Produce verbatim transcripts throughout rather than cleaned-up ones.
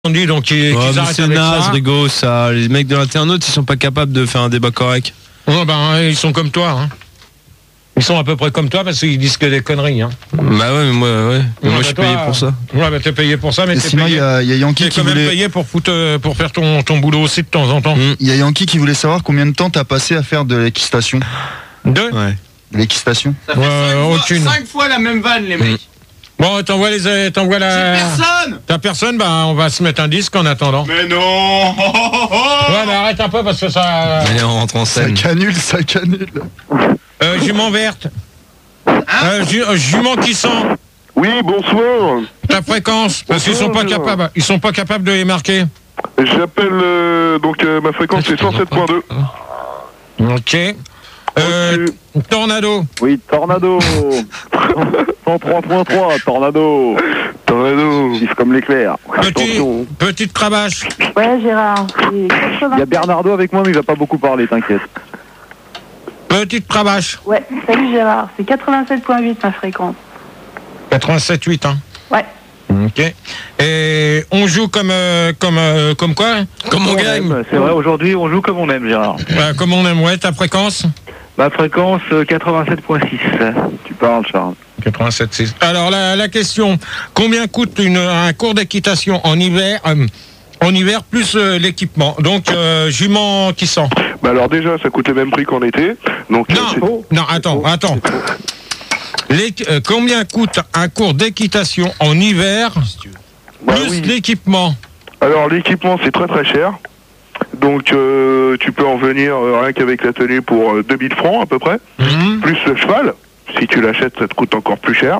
Donc, ils, ouais, qu'ils arrêtent c'est avec naze, ça. Rigo, ça. Les mecs de l'internaute, ils sont pas capables de faire un débat correct. Ouais, ben, ils sont comme toi. Hein. Ils sont à peu près comme toi parce qu'ils disent que des conneries. Hein. Bah ouais, mais moi, ouais. Mais Ouais, moi, bah je suis toi, payé pour ça. Ouais, bah t'es payé pour ça, mais Et t'es sinon, il payé. y a, il y a Yankee T'es qui quand même voulait. payé pour, foutre, euh, pour faire ton, ton boulot aussi de temps en temps. Mm. Il y a Yankee qui voulait savoir combien de temps t'as passé à faire de l'équistation. Deux Ouais. L'équistation. Ça fait Ouais, cinq, euh, fois, aucune. cinq fois la même vanne, les mecs. Bon, t'envoies les, t'envoies la. J'ai personne. T'as personne, bah on va se mettre un disque en attendant. Mais non. Ouais, mais arrête un peu parce que ça. Allez, on rentre en Ça scène. canule, ça canule. Euh, jument verte. Euh, ju- euh, jument qui sent. Oui, bonsoir. Ta fréquence, parce qu'ils sont pas Bonsoir. capables. Ils sont pas capables de les marquer. J'appelle euh, donc euh, ma fréquence c'est cent sept point deux. Ok. Euh, tornado. Oui, Tornado. cent trois point trois, Tornado. Tornado. Vif comme l'éclair. Petit, Attention. petite cravache. Ouais, Gérard. c'est quatre-vingts. Il y a Bernardo avec moi, mais il va pas beaucoup parler, t'inquiète. Petite cravache. Ouais, salut Gérard. C'est quatre-vingt-sept point huit ma fréquence. quatre-vingt-sept virgule huit, hein. Ouais. Ok. Et on joue comme, euh, comme, euh, comme quoi? Comme on gagne. C'est vrai, aujourd'hui, on joue comme on aime, Gérard. Bah, comme on aime, ouais, ta fréquence? Ma fréquence, euh, quatre-vingt-sept point six. Tu parles, Charles. quatre-vingt-sept virgule six. Alors, la, la question, combien coûte une, un cours d'équitation en hiver, euh, en hiver plus euh, l'équipement? Donc, euh, jument qui sent. Bah alors déjà ça coûte le même prix qu'en été. Donc euh, c'est- Non, non, attends, attends. Les- euh, combien coûte un cours d'équitation en hiver Bah plus oui. l'équipement? Alors l'équipement c'est très très cher. Donc euh, tu peux en venir euh, rien qu'avec la tenue pour euh, deux mille francs à peu près. Mhm. Plus le cheval. Si tu l'achètes ça te coûte encore plus cher.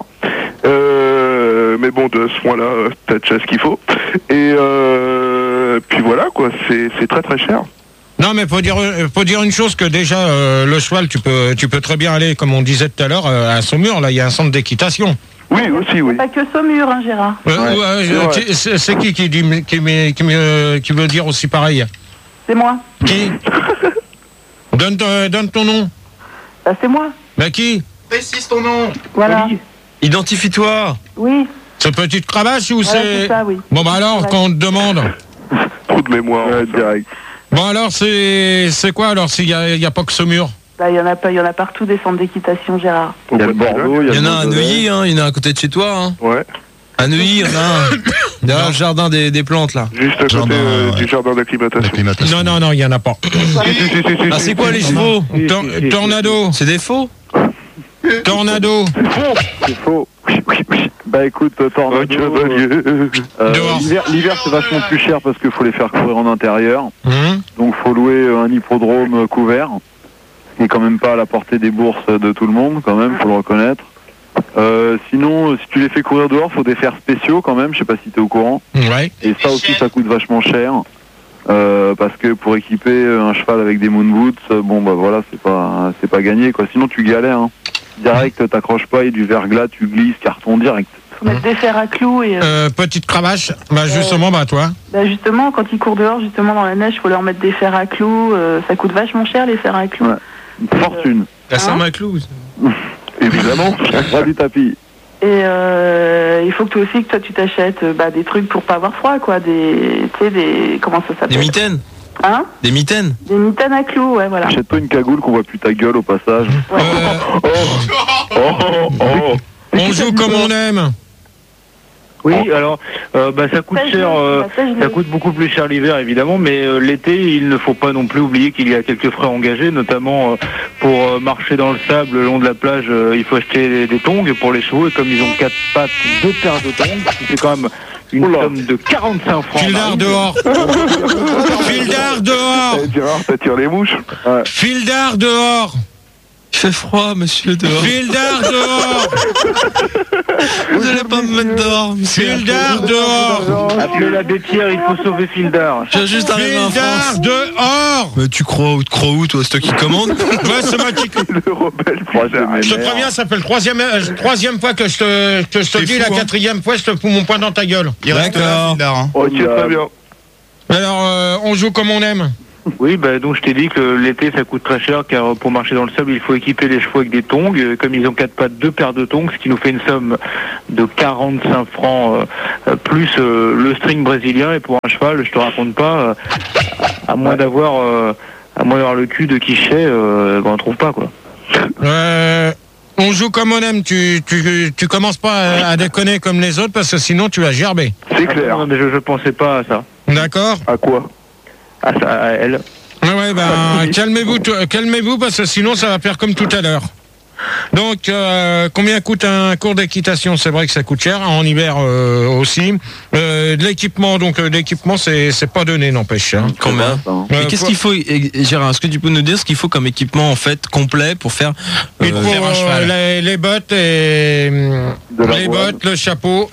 Euh, mais bon de ce point-là euh, t'as déjà ce qu'il faut. Et euh, puis voilà quoi, c'est c'est très très cher. Non, mais faut dire, euh, faut dire une chose que déjà euh, le cheval, tu peux, tu peux très bien aller, comme on disait tout à l'heure, euh, à Saumur. Là, il y a un centre d'équitation. Oui aussi oui. Pas que Saumur, hein, Gérard. Euh, Ouais, ouais, c'est euh, vrai. qui- c'est c'est qui qui dit, qui, qui, qui, me- qui veut dire aussi pareil? C'est moi. Qui? donne, ton- donne ton nom. Bah, c'est moi. Bah qui? Précise ton nom. Voilà. Identifie-toi. Oui. C'est petite cravache ou Voilà, c'est... c'est ça, oui. Bon bah alors, Ouais. quand on te demande. Trop de mémoire. Ouais, direct. Bon alors, c'est c'est quoi alors s'il y a, il y a pas que Saumur? Bah, il y en a pas, il y en a partout des centres d'équitation, Gérard. Il y a le Bordeaux, Il y en le a un à Beaujolais. Neuilly, hein. Il y en a un à côté de chez toi, hein. Ouais. À Neuilly, il y en a un. Derrière le jardin des, des plantes, là. Juste à côté Jardin, euh, ouais. du jardin d'acclimatation. Non, non, non, il y en a pas. Si, si, si, si, Ah, si, c'est si, quoi si. les chevaux? Tor- tornado. C'est des faux? Tornado. C'est faux. Bah écoute, euh, Un Tornado. cavalier. euh, Dehors. l'hiver, l'hiver, c'est vachement plus cher parce qu'il faut les faire courir en intérieur. Hum. Donc faut louer euh, un hippodrome euh, couvert, ce qui est quand même pas à la portée des bourses de tout le monde, quand même, faut le reconnaître. Euh, sinon, euh, si tu les fais courir dehors, faut des fers spéciaux quand même, je sais pas si t'es au courant. Ouais. Et ça aussi, ça coûte vachement cher. Euh, parce que pour équiper euh, un cheval avec des moon boots, euh, bon bah voilà, c'est pas c'est pas gagné quoi. Sinon tu galères. Hein. Direct, t'accroches pas, il y a du verglas, tu glisses, carton direct. Faut mettre des fers à clous et. euh, Euh, petite cravache. Bah justement, bah toi. Bah, justement, quand ils courent dehors, justement dans la neige, faut leur mettre des fers à clous. euh, ça coûte vachement cher les fers à clous. Ouais. Une fortune. À Saint-Maclou. Évidemment. Pas du tapis. Et euh, il faut que toi aussi que toi tu t'achètes euh, bah, des trucs pour pas avoir froid, quoi. Des, tu sais, des comment ça s'appelle? Des mitaines. Hein? Des mitaines. Des mitaines à clous, ouais, voilà. Achète-toi une cagoule qu'on voit plus ta gueule au passage. Ouais. Euh, Oh, oh, oh. on joue comme on aime. Oui, alors euh, bah, ça coûte Ça, je cher, l'ai, euh, bah, ça, je l'ai. ça coûte beaucoup plus cher l'hiver évidemment, mais euh, l'été il ne faut pas non plus oublier qu'il y a quelques frais engagés, notamment euh, pour euh, marcher dans le sable le long de la plage, euh, il faut acheter des, des tongs pour les chevaux et comme ils ont quatre pattes, deux paires de tongs, c'est quand même une Oula. somme de quarante-cinq francs. Fildard dehors. Fildard dehors. Eh, Gérard, ça tire les mouches. Fildard dehors. Il fait froid, monsieur, dehors. Fildard dehors. Vous allez pas me mettre dehors, monsieur. Fildard dehors. Appelez l'abbé Pierre, il faut sauver Fildard. Je viens juste d'arriver en Fildard France. dehors. Mais tu crois où, tu crois où, toi? C'est toi qui commande? Ouais, c'est moi qui... Le rebelle bizarre. Je te préviens, ça fait le troisième, euh, troisième fois que je te, que je te C'est dis, fou, la hein. quatrième fois, je te fous mon poing dans ta gueule. Il reste là, D'accord. Fildard, hein. Ok, très bien. Alors, euh, on joue comme on aime. Oui, bah, donc je t'ai dit que l'été ça coûte très cher car pour marcher dans le sable il faut équiper les chevaux avec des tongs. Comme ils ont quatre pattes, deux paires de tongs, ce qui nous fait une somme de quarante-cinq francs euh, plus euh, le string brésilien. Et pour un cheval, je te raconte pas, euh, à moins d'avoir euh, à moins d'avoir le cul de Quiché, euh, ben, on trouve pas quoi. Euh, on joue comme on aime, tu, tu, tu commences pas à, à déconner comme les autres parce que sinon tu vas gerber. C'est clair. Non, mais je, je pensais pas à ça. D'accord? À quoi? À ça, à elle. Ouais, ouais, ben, calmez-vous, t- calmez-vous parce que sinon ça va faire comme tout à l'heure. Donc, euh, combien coûte un cours d'équitation? C'est vrai que ça coûte cher, en hiver euh, aussi. Euh, de l'équipement, donc euh, l'équipement, c'est c'est pas donné, n'empêche. Hein. Combien? Euh, Mais qu'est-ce qu'il faut, eh, Gérard, est-ce que tu peux nous dire ce qu'il faut comme équipement en fait complet pour faire, euh, Il faut faire un cheval? les, les bottes et De la les voile. bottes, le chapeau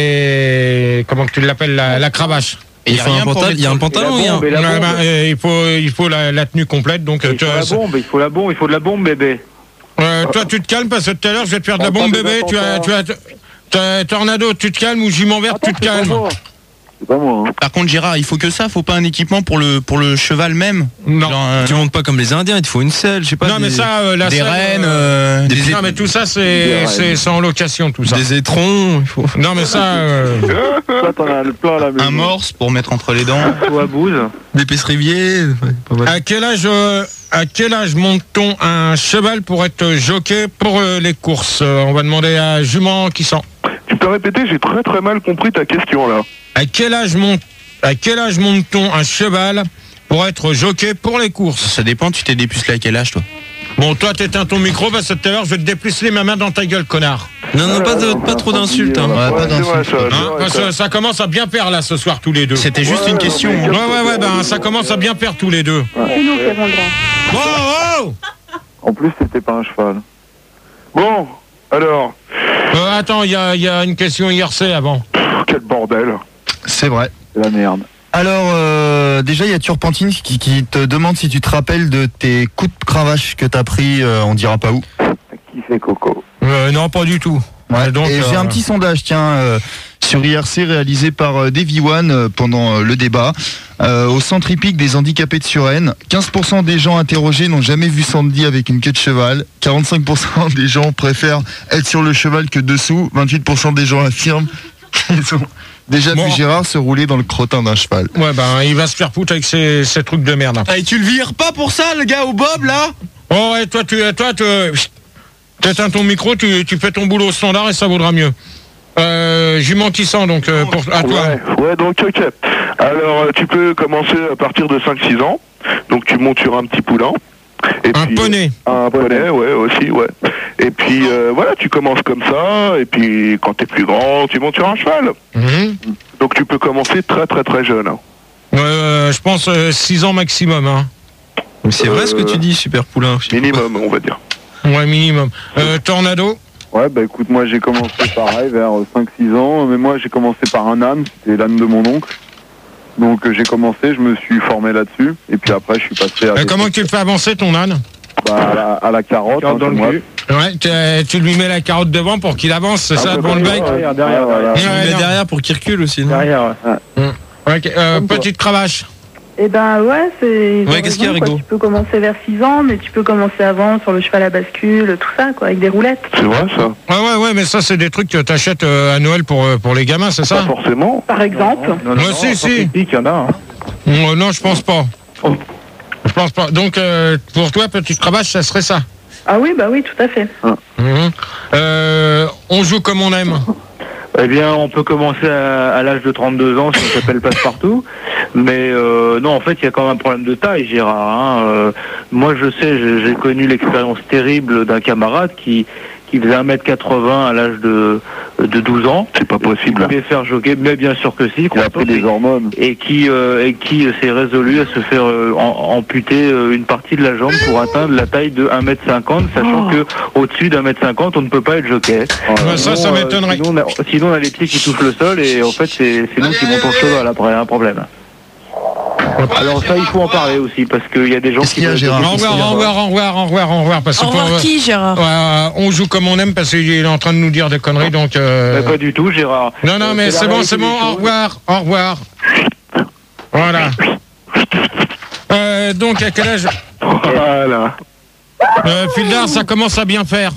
et comment que tu l'appelles, la, la cravache. Il faut un pantalon, il y a un pantalon, il y a un- bombe, et la Ouais, bombe. ben, euh, il faut il faut la, la tenue complète. Donc, euh, Il tu faut la as- bombe, il faut la bombe, il faut de la bombe, bébé. euh, toi, tu te calmes parce que tout à l'heure, je vais te faire de la Attends, bombe, des bébé. Tu as, tu attentats. as, tu as- Tornado, tu te calmes ou jument verte, tu te calmes. C'est pas moi. Hein. Par contre, Gérard, il faut que ça, faut pas un équipement pour le, pour le cheval même. Non. Genre, euh, Tu montes pas comme les Indiens, il te faut une selle, je sais pas. Non, des, mais ça, euh, la des selle, rennes, euh, euh, des des, pieds- Non, mais tout ça, Des c'est rennes. c'est c'est en location, tout ça. des étrons, il faut. Non, mais ça. euh, Ça, t'en as le plein à la maison. un morse pour mettre entre les dents. Ou à bouse. Des pessriviers. ouais, pas mal. À quel âge, euh, à quel âge monte-t-on un cheval pour être jockey pour euh, les courses? Euh, On va demander à Jument qui sent. Tu peux répéter, j'ai très très mal compris ta question là. À quel âge monte, à quel âge monte-t-on un cheval pour être jockey pour les courses? Ça dépend, tu t'es dépucelé à quel âge, toi? Bon, toi, t'éteins ton micro parce que tout à l'heure, je vais te dépuceler ma main dans ta gueule, connard. Non, non, pas, de, pas trop d'insultes. Hein. Ouais, pas c'est vrai, ça, c'est Hein, vrai, parce ça. que ça commence à bien perdre là ce soir tous les deux. C'était juste Ouais, une question. mais Ouais, hein. ouais, ouais, ben ça commence à bien perdre tous les deux. C'est nous qui avons le droit. Oh, oh En plus, c'était pas un cheval. Bon, alors, Euh, Attends, il y a, il y a une question I R C avant. pff, quel bordel. C'est vrai. C'est la merde. Alors, euh, déjà, il y a Turpentine qui, qui te demande si tu te rappelles de tes coups de cravache que t'as pris, euh, on dira pas où. Qui fait Coco? Euh, non, pas du tout. Ouais, donc, et euh, j'ai un petit sondage, tiens, euh, sur I R C réalisé par euh, Davy One euh, pendant euh, le débat. Euh, au centre hippique des handicapés de Suresnes, quinze pour cent des gens interrogés n'ont jamais vu Sandy avec une queue de cheval. quarante-cinq pour cent des gens préfèrent être sur le cheval que dessous. vingt-huit pour cent des gens affirment qu'ils ont déjà Bon. vu Gérard se rouler dans le crottin d'un cheval. Ouais, ben il va se faire foutre avec ces, ces trucs de merde. Et tu le vires pas pour ça, le gars au bob, là? Oh ouais, toi, tu, toi, tu, t'éteins ton micro, tu, tu fais ton boulot au standard et ça vaudra mieux. Euh, Jument qui sent donc euh, pour à toi. Ouais, ouais, donc ok. Alors, euh, tu peux commencer à partir de cinq six ans. Donc, tu montes sur un petit poulain. Et Un puis, poney. Un poney, ouais, aussi, ouais. Et puis, euh, voilà, tu commences comme ça. Et puis, quand t'es plus grand, tu montes sur un cheval. Mhm. Donc, tu peux commencer très, très, très jeune. hein. Ouais, euh, je pense six ans maximum. Hein. Mais c'est vrai ce que Euh, tu dis, super poulain. je sais pas. Minimum, on va dire. Ouais, minimum. Euh, tornado. Ouais, bah écoute, moi j'ai commencé pareil vers cinq six ans, mais moi j'ai commencé par un âne, c'était l'âne de mon oncle. Donc euh, j'ai commencé, je me suis formé là-dessus, et puis après je suis passé à, Euh, comment tu le fais avancer ton âne? bah, à, la, à la carotte. Carotte hein, dans le comme moi. cul. Ouais, tu, tu lui mets la carotte devant pour qu'il avance, c'est Un ça, peu devant le comme bec? ça, Derrière, derrière, Ouais, voilà. Tu le Ouais, mets non. derrière pour qu'il recule aussi, non? Derrière, ouais. Ok, euh, Comme toi. petite cravache. Eh ben ouais, c'est. ils ont Ouais, qu'est-ce qu'il y a, raison, quoi. Rigaud? Tu peux commencer vers six ans, mais tu peux commencer avant sur le cheval à bascule, tout ça, quoi, avec des roulettes. C'est vrai, ça? Ouais, ouais, ouais, mais ça, c'est des trucs que t'achètes euh, à Noël pour, euh, pour les gamins, c'est Pas ça? forcément. Par exemple. Non, non, Ouais, non, si, en si. synthétique, il y en a, hein. Euh, non, je pense pas. Oh. Je pense pas. Donc, euh, pour toi, petite cravache, ça serait ça. Ah oui, bah oui, tout à fait. Mhm. Euh, on joue comme on aime. Eh bien, on peut commencer à, à l'âge de trente-deux ans, si on s'appelle Passe-Partout. Mais euh, non, en fait, il y a quand même un problème de taille, Gérard. Hein. Euh, moi, je sais, j'ai j'ai connu l'expérience terrible d'un camarade qui, qui faisait un mètre quatre-vingts à l'âge de, de douze ans. C'est pas Qui possible. voulait faire joguer, mais bien sûr que si. Il a pris des hormones. Et qui, euh, et qui euh, s'est résolu à se faire euh, en- amputer euh, une partie de la jambe pour atteindre la taille de un mètre cinquante, sachant que au-dessus d'un mètre cinquante, on ne peut pas être jockey. Oh là Ouais, là. ça, ça Sinon, euh, m'étonnerait. Sinon, on a- sinon, on a les pieds qui touchent le sol et en fait, c'est c'est nous qui montons le cheval après, un problème. Alors ça, il faut en parler aussi parce qu'il y a des gens Qu'est-ce qui... qu'il y a, Gérard? Au revoir, au revoir, au revoir, au revoir, au revoir. Parce que Au revoir pour- qui, Gérard? Ouais, euh, on joue comme on aime parce qu'il est en train de nous dire des conneries, donc. euh, Euh, Pas du tout, Gérard. Non, non, Euh, mais c'est c'est la bon, réalité c'est bon. des Au choses. revoir, au revoir. Voilà. Euh, donc, à quel âge Voilà. euh, Fildar, ça commence à bien faire.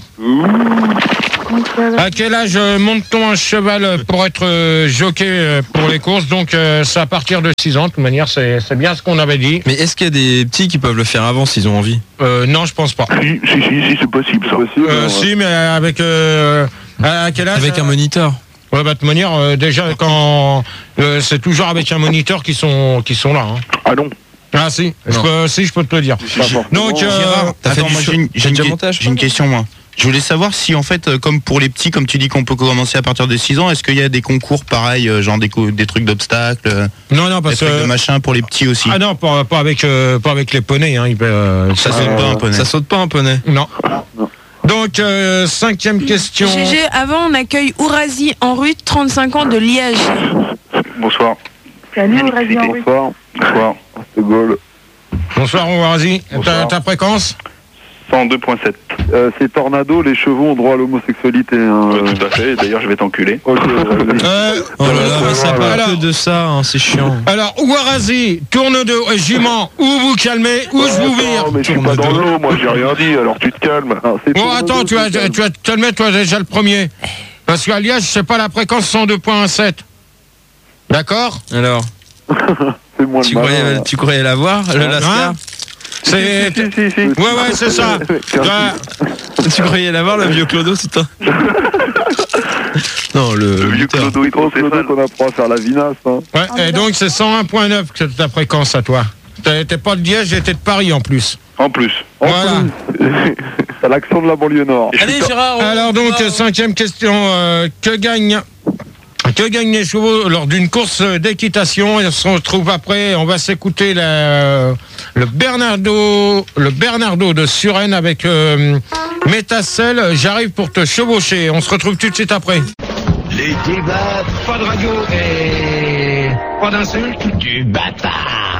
À quel âge euh, monte-t-on un cheval pour être euh, jockey euh, pour les courses? Donc, euh, c'est à partir de six ans. De toute manière, c'est c'est bien ce qu'on avait dit. Mais est-ce qu'il y a des petits qui peuvent le faire avant s'ils ont envie? Euh, non, je pense pas. Si, si, si, si, c'est possible, ça. Euh, si, mais avec... Euh, à quel âge? Avec un moniteur. Ouais, bah, de toute manière, euh, déjà, quand... Euh, c'est toujours avec un moniteur qui sont, qui sont là. Hein. Ah non. Ah si, je peux, si, je peux te le dire. Donc, euh, Gérard, t'as fait attends, du moi cho- j'ai une, j'ai une déjà que- montage, j'ai une question moi. Je voulais savoir si en fait, euh, comme pour les petits, comme tu dis qu'on peut commencer à partir de six ans, est-ce qu'il y a des concours pareils, euh, genre des, co- des trucs d'obstacles, euh, non, non, des parce trucs de que... machin pour les petits aussi? Ah non, pas, pas, avec, euh, pas avec les poneys. Hein, il peut, euh, Ça ça, saute pas un poney. Ça saute pas un poney. non. Donc, euh, cinquième question. G G, avant, on accueille Ourazi en rue, trente-cinq ans de Liège. Bonsoir. Salut, Ourazi en rue. Bonsoir. Bonsoir. C'est Gaulle. Bonsoir, Ourazi. Ta, Bonsoir. ta fréquence? cent deux virgule sept. Euh, c'est Tornado, les chevaux ont droit à l'homosexualité. Hein. Euh, tout à fait, d'ailleurs, je vais t'enculer. Ok, vas-y. euh, Oh là là, mais ça parle Alors- que de ça, hein, c'est chiant. Alors, Ourazi, tourne de euh, jument, ou vous calmez, ou je vous vire. Non, mais je suis pas dans l'eau, moi, j'ai rien dit, alors tu te calmes. Alors, c'est Bon, Tornado, attends, tu vas, c'est tu vas te calmer, toi, déjà le premier. Parce qu'à Liège, c'est pas la fréquence cent deux virgule sept. D'accord? Alors, c'est moins tu le malin, croyais, là. tu croyais l'avoir, le Lascar? Hein? C'est... Si, si, si. Ouais, ouais, c'est ça. Toi, Tu croyais l'avoir, le vieux Clodo, c'est toi? Non, le, Le vieux lutteur. Clodo Clodo hydrocéphale. qu'on apprend à faire la vinasse. Hein. ouais, et donc c'est cent un virgule neuf que ta fréquence à toi. T'es t'es pas de Liège, j'étais de Paris en plus. En plus. En Voilà. plus, t'as l'accent de la banlieue nord. Allez, Gérard, on- Alors donc, euh, cinquième question, euh, que gagne que gagnent les chevaux lors d'une course d'équitation? Et on se retrouve après, on va s'écouter la- le Bernardo le Bernardo de Suresnes avec euh, Métacelle, j'arrive pour te chevaucher. On se retrouve tout de suite après. Les débats, pas de radio et pas d'insulte, du bâtard.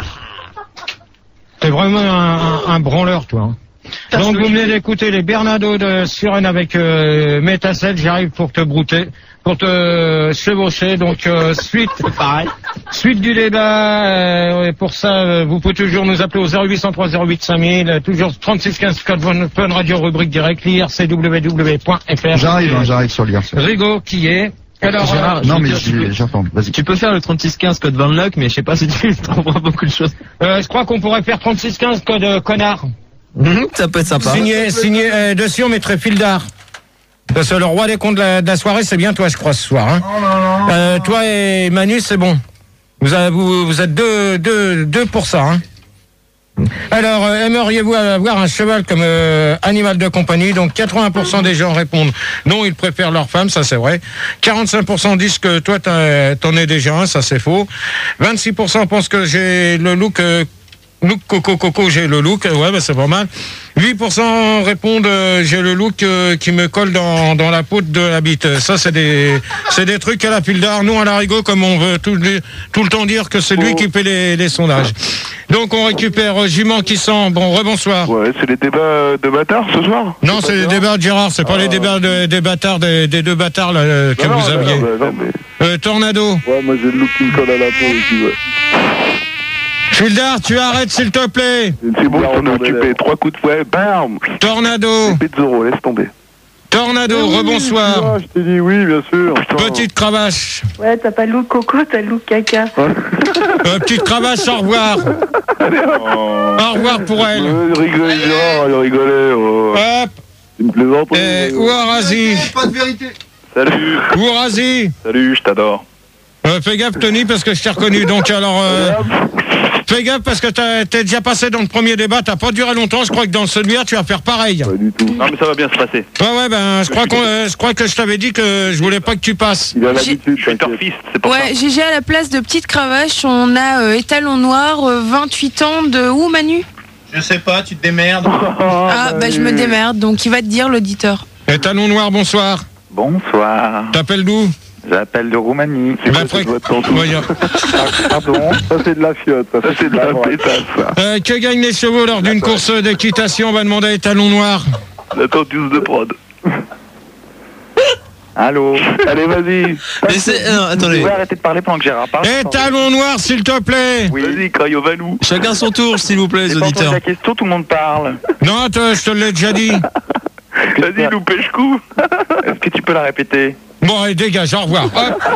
T'es vraiment un, un- un branleur, toi. hein. Donc vous venez d'écouter les Bernardo de Suresnes avec euh, Métacelle, j'arrive pour te brouter, pour te chevaucher. Donc euh, suite, pareil. Suite du débat. euh, et pour ça, euh, vous pouvez toujours nous appeler au zéro huit cent trois zéro huit cinq mille, euh, toujours trente-six quinze code Fun Radio rubrique direct, l'I R C W W point F R. J'arrive, hein, j'arrive sur l'I R C. Rigaud qui est. Alors, Gérard, euh, Non, mais je veux dire, j'y- j'entends. Vas-y. Tu peux faire le trente-six quinze code Van Luck, mais je sais pas si tu trouveras beaucoup de choses. euh, je crois qu'on pourrait faire trente-six quinze code euh, connard. Ça peut être sympa. Signé, signé euh, dessus, on mettrait Fildar. Parce que le roi des comptes de la, de la soirée, c'est bien toi, je crois, ce soir. Hein. Euh, toi et Manu, c'est bon. Vous, avez- vous, vous êtes deux, deux, deux pour ça. Hein. Alors, euh, aimeriez-vous avoir un cheval comme euh, animal de compagnie? Donc, quatre-vingts pour cent des gens répondent non, ils préfèrent leur femme, ça c'est vrai. quarante-cinq pour cent disent que toi, t'as- t'en es déjà un, ça c'est faux. vingt-six pour cent pensent que j'ai le look... euh, Look coco coco, j'ai le look, ouais bah c'est pas mal. huit pour cent répondent euh, j'ai le look euh, qui me colle dans, dans la peau de la bite. Ça c'est des c'est des trucs à la Fildar, nous à la Rigaud, comme on veut tout, le- tout le temps dire que c'est lui qui fait les, les sondages. Donc on récupère euh, Jument qui sent. Bon, rebonsoir. Ouais, c'est les débats de bâtards ce soir? Non, c'est les débats de Gérard, c'est pas les débats de- des bâtards, des, des deux bâtards là, euh, que Non, vous non, aviez. non, non, mais- Euh, Tornado. Ouais, moi j'ai le look qui me colle à la peau aussi, ouais. Fildar, tu arrêtes s'il te plaît. C'est bon, Bien je t'en ai retourné, occupé. là. Trois coups de fouet, bam! Tornado. Pezzoro, laisse tomber. Tornado, Oui, rebonsoir. ah, je t'ai dit oui, bien sûr. Petite cravache. Ouais, t'as pas le look coco, t'as le look caca. Euh, petite cravache, au revoir. Au revoir pour elle. Euh, rigolez, Gérard, il rigolait. Oh. Hop. Une plaisanterie. Et Ourazi. Pas de vérité. Salut! Ourazi. Salut, je t'adore. Euh, fais gaffe, Tony, parce que je t'ai reconnu. Donc, alors, euh, fais gaffe, parce que t'as- t'es déjà passé dans le premier débat. T'as pas duré longtemps. Je crois que dans celui-là, tu vas faire pareil. Pas du tout. Non, mais ça va bien se passer. Ouais, ouais, ben, je crois, qu'on, euh, je crois que je t'avais dit que je voulais pas que tu passes. Il a J'ai- l'habitude. Je suis t'inquiète. turfiste, c'est pour Ouais, G G à la place de Petite Cravache, on a euh, Étalon Noir, euh, vingt-huit ans de où, Manu? Je sais pas, tu te démerdes. Ah, bah je me démerde, donc il va te dire l'auditeur. Et Talon Noir, bonsoir. Bonsoir. T'appelles d'où? J'appelle de Roumanie. La fré- Voyons. Pardon, ça c'est de la fiotte. Ça, Ça, c'est de la pétasse, ça. Euh, que gagnent les chevaux lors d'une course d'équitation? On va demander à Talon Noir. La tortue de prod. Allô. Allez, vas-y. Mais c'est- non, attendez. Vous pouvez arrêter de parler pendant que Gérard parle. Et talon noir, s'il te plaît. Oui. Vas-y, Crayovanou. Chacun son tour, s'il vous plaît, les J'ai pas entendu auditeurs. la question, tout le monde parle. Non, te- je te l'ai déjà dit. Vas-y, loupèche-coup. Est-ce que tu peux la répéter? Bon, allez, dégage, au revoir.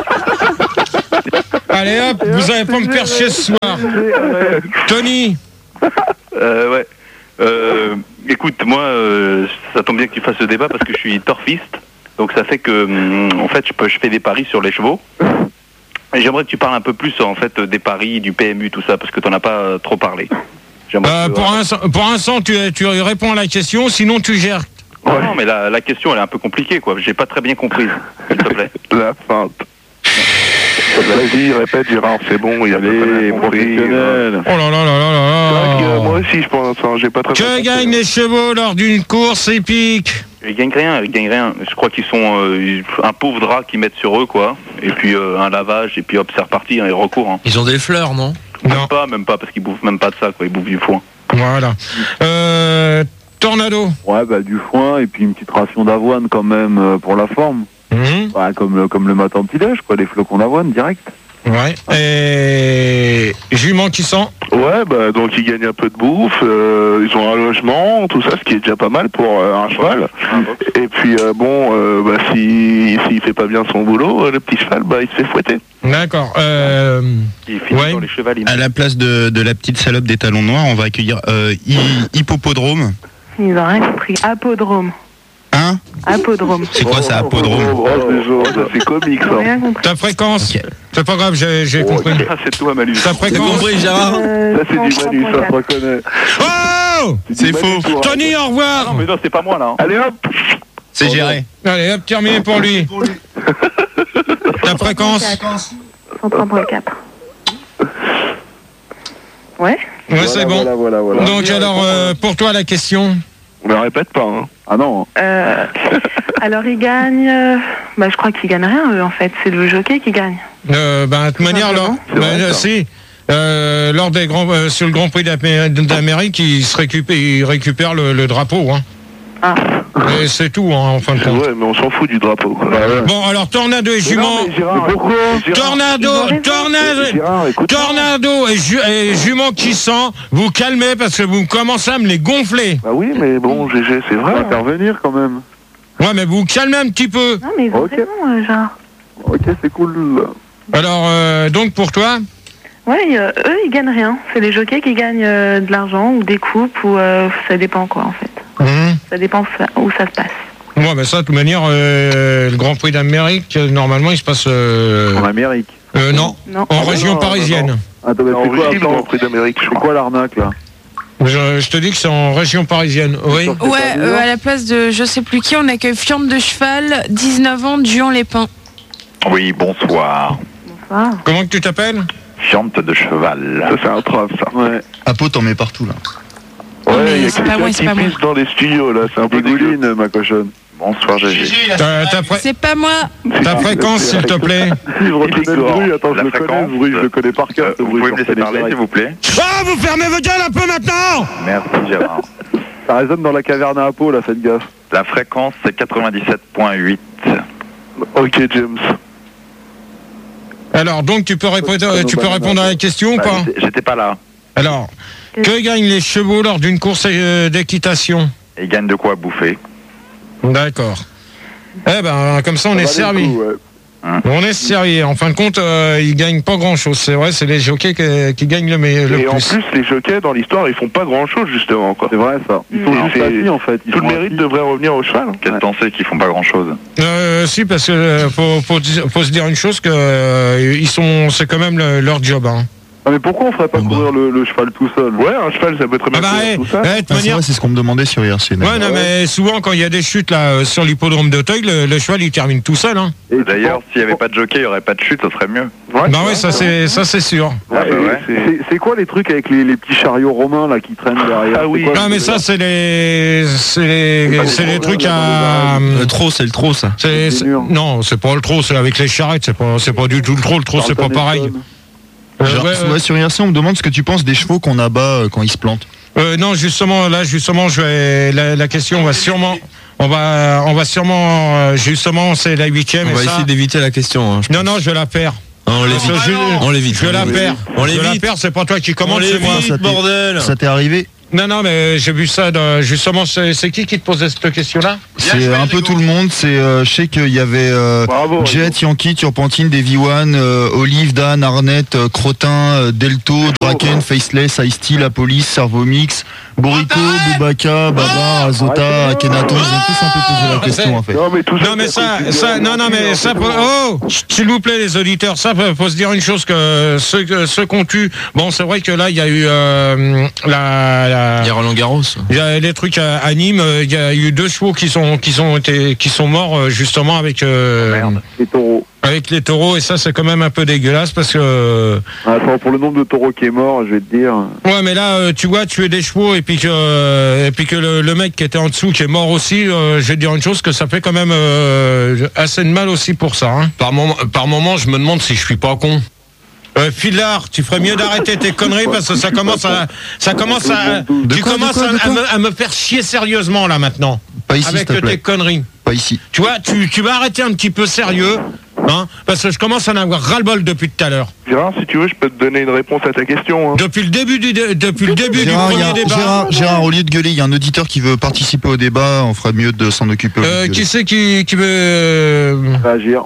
Hop. Allez, hop, vous allez pas me faire chier ce soir. Tony. Euh, ouais. Euh, écoute, moi, euh, ça tombe bien que tu fasses ce débat parce que je suis torfiste. Donc ça fait que, hum, en fait, je, peux, je fais des paris sur les chevaux. Et j'aimerais que tu parles un peu plus, en fait, des paris, du P M U, tout ça, parce que t'en as pas euh, trop parlé. J'aimerais Euh, que- pour un pour l'instant, tu, tu réponds à la question, sinon tu gères. Ouais. Non, mais la, la question, elle est un peu compliquée, quoi. J'ai pas très bien compris, s'il te plaît. La feinte. Vas-y, répète, Gérard, c'est bon, il y a les professionnels. Oh là là là là là là. Moi aussi, je pense, hein, j'ai pas très Que gagnent les chevaux lors d'une course épique? Ils gagnent rien, ils gagnent rien. Je crois qu'ils sont euh, ils- un pauvre drap qu'ils mettent sur eux, quoi. Et puis euh, un lavage, et puis hop, c'est reparti, hein, ils recourent. Hein. Ils ont des fleurs, non? Même pas, même pas, parce qu'ils bouffent même pas de ça, quoi. Ils bouffent du foin. Voilà. Euh, Tornado. Ouais, bah du foin et puis une petite ration d'avoine quand même euh, pour la forme. Mmh. Ouais, comme, le- comme le matin petit-déj, quoi, des flocons d'avoine direct. Ouais. Et jument qui sent. Ouais, bah donc ils gagnent un peu de bouffe, euh, ils ont un logement, tout ça, ce qui est déjà pas mal pour euh, un cheval. Et puis euh, bon, euh, bah si s'il fait pas bien son boulot, euh, le petit cheval, bah il se fait fouetter. D'accord. Euh, ouais. Dans les chevaliers. À la place de, de la petite salope des talons noirs, on va accueillir euh, hi- Hippopodrome. Ils ont rien compris. Apodrome. Hein? Apodrome. C'est quoi ça, Apodrome? C'est comique Ils ont rien compris. Ta fréquence. C'est pas grave, j'ai j'ai compris. C'est toi, Manu. Ta fréquence. compris, Gérard? Euh, Ça c'est du Manu, ça se reconnaît. Oh! C'est faux. Tony, au revoir. Non, mais non, c'est pas moi, là. Hein. Allez hop. C'est géré. Allez, hop, terminé pour lui. Ta fréquence. cent trente point quatre. Ouais. Ouais, c'est bon. Voilà, voilà, voilà. Donc alors, euh, pour toi, la question. On la répète pas, hein. Ah non. Euh, alors ils gagnent. euh, bah je crois qu'ils gagnent rien eux en fait. C'est le jockey qui gagne. Euh, ben, de toute manière, là, C'est vrai, ben, ça. si, euh, lors des grands, euh, sur le Grand Prix d'Amé- d'Amérique, il se récupère, il récupère le, le drapeau, hein. Ah. Et c'est tout, hein, en fin de compte. Ouais, mais on s'en fout du drapeau, quoi. Bon, alors Tornado et Jument. Pourquoi Tornado, Tornado, Gérard, écoute. Tornado et, ju et Jument qui sent, vous calmez parce que vous commencez à me les gonfler. Bah oui, mais bon, G G, c'est On vrai. va intervenir quand même. Ouais, mais vous calmez un petit peu. Non mais ils ont Ok. raison euh, genre. Ok, c'est cool. Alors, euh, donc pour toi, Ouais, euh, eux ils gagnent rien. C'est les jockeys qui gagnent euh, de l'argent ou des coupes ou euh, ça dépend quoi en fait. hum, Ça dépend ça- où ça se passe. ouais, ben ça, de toute manière, euh, le Grand Prix d'Amérique, euh, normalement, il se passe. Euh, En Amérique. euh, non, Non. en région non, parisienne. Attends, mais En c'est quoi, Russie, le Grand attends, Prix d'Amérique, je c'est crois. quoi l'arnaque là? Je, je te dis que c'est en région parisienne. Oui. Ouais, euh, à la place de je sais plus qui, on accueille Fiante de Cheval, dix-neuf ans, Juan-les-Pins. Oui, bonsoir. Bonsoir. Comment que tu t'appelles? Fiante de cheval. Ça, c'est un trave, ça. Ouais. Apo, t'en mets partout là. Oh, Ouais, il y a c'est pas quelqu'un moi, qui c'est pas moi. pisse dans les studios, là, c'est un peu dégueu. Dégouline, ma cochonne. Bonsoir, G G. Ta, ta, fré- C'est pas moi. ta fréquence, s'il te plaît. Si, je reconnais le bruit, attends, je La le connais, fréquence, ce bruit, je le connais par cœur. Euh, ce vous bruit, pouvez me je laisser reconnais parler, direct. s'il vous plaît? Ah, vous fermez vos gueules un peu maintenant. Merci, Gérard. Ça résonne dans la caverne à Apo, là, faites gaffe. La fréquence, c'est quatre-vingt-dix-sept point huit. Ok, James. Alors, donc, tu peux répondre, tu peux répondre à la question ou Bah, pas? j'étais- J'étais pas là. Alors, que gagnent les chevaux lors d'une course euh, d'équitation? Ils gagnent de quoi bouffer. D'accord. Eh ben, comme ça, on Ça est valait le servi. coup, ouais. On est servi. En fin de compte, euh, ils gagnent pas grand-chose. C'est vrai, c'est les jockeys qui, qui gagnent le, me- le Et en plus. plus, les jockeys, dans l'histoire, ils font pas grand-chose, justement, quoi. C'est vrai, ça. Ils sont Et juste c'est- assis, en fait. Ils Tout le sont mérite assis. devrait revenir au cheval. Qu'est-ce que t'en sais qu'ils font pas grand-chose? Euh, si, parce que euh, faut, faut, dire- faut se dire une chose que euh, ils sont, c'est quand même le- leur job. Hein. Ah, mais pourquoi on ferait pas courir le, le cheval tout seul? Ouais, un cheval, ça peut très bien Ah bah, courir eh, tout ça. eh, de toute Ah, c'est manière- vrai, c'est ce qu'on me demandait sur I R C. Ouais, non, mais souvent quand il y a des chutes là euh, sur l'hippodrome d'Auteuil, le, le cheval il termine tout seul. Hein. Et tu D'ailleurs, penses- s'il n'y avait pas de jockey, il n'y aurait pas de chute, ça serait mieux. Ouais, Bah ouais, ça c'est, ça c'est sûr. Ouais, Ah, bah et ouais. c'est- C'est quoi les trucs avec les, les petits chariots romains là qui traînent derrière? Ah oui. C'est quoi, Non, mais ça c'est les, c'est les, pas c'est des les gros trucs gars à. dans Le trot, c'est le trot, ça. c'est- c'est- non, c'est pas le trot, c'est avec les charrettes. C'est pas, c'est pas du tout le trot. Le trot c'est pas Charlton pareil. Heston. Euh, Genre, ouais, ouais, sur I R C, on me demande ce que tu penses des chevaux qu'on abat euh, quand ils se plantent. Euh, non, justement, là, justement, je vais, la, la question va sûrement, On va, on va sûrement, euh, justement, c'est la huitième. On et va ça... essayer d'éviter la question. Hein, non, non, je la perds. Ah, on l'évite. Je, on l'évite. Je la perds. On je l'évite. la perds, c'est pas toi qui commande, on c'est moi. l'évite, bordel. Ça t'est arrivé? Non, non, mais j'ai vu ça, de, justement, c'est, c'est qui qui te posait cette question-là? C'est un peu tout le monde. C'est, euh, je sais qu'il y avait euh, Bravo, Jet, Yankee, Turpentine, Davy One, euh, Olive, Dan, Arnett, euh, Crotin, euh, Delto, Draken, Faceless, Ice-T, La Police, Servomix, Borico, Boubaca, Baba, Azota, Akhenaton. Ils ont tous un peu posé la question en fait. Non, mais tout ça, Non mais ça, c'est ça, non non mais ça, peut- oh, s'il vous plaît les auditeurs, ça faut faut se dire une chose que ceux, que- ceux qu'on tue, bon c'est vrai que là il y a eu euh, la, la- Il y a Roland Garros. il y a les trucs à, à Nîmes, euh, il y a eu deux chevaux qui sont qui sont été qui sont morts euh, justement avec euh, Les taureaux. avec les taureaux et ça c'est quand même un peu dégueulasse parce que Attends, pour le nombre de taureaux qui est mort, je vais te dire. ouais mais là euh, tu vois tuer des chevaux et puis que euh, et puis que le, le mec qui était en dessous qui est mort aussi, euh, je vais te dire une chose que ça fait quand même euh, assez de mal aussi pour ça. Hein. Par moment, par moment, je me demande si je suis pas con. Euh, Filard, tu ferais mieux d'arrêter tes conneries parce que ça commence à, ça commence à, De tu quoi, de commences quoi, de à, à quoi me, à me faire chier sérieusement là maintenant. Pas ici, avec s'il te tes plaît. conneries. Pas ici. Tu vois, tu, tu vas arrêter un petit peu sérieux, hein, parce que je commence à en avoir ras-le-bol depuis tout à l'heure. Gérard, si tu veux, je peux te donner une réponse à ta question. Hein. Depuis le début du, dé- depuis le début Gérard, du il y a- premier débat. Gérard, Gérard, au lieu de gueuler, il y a un auditeur qui veut participer au débat. On ferait mieux de s'en occuper. au lieu de Euh, gueuler. qui c'est qui, qui veut euh, Réagir.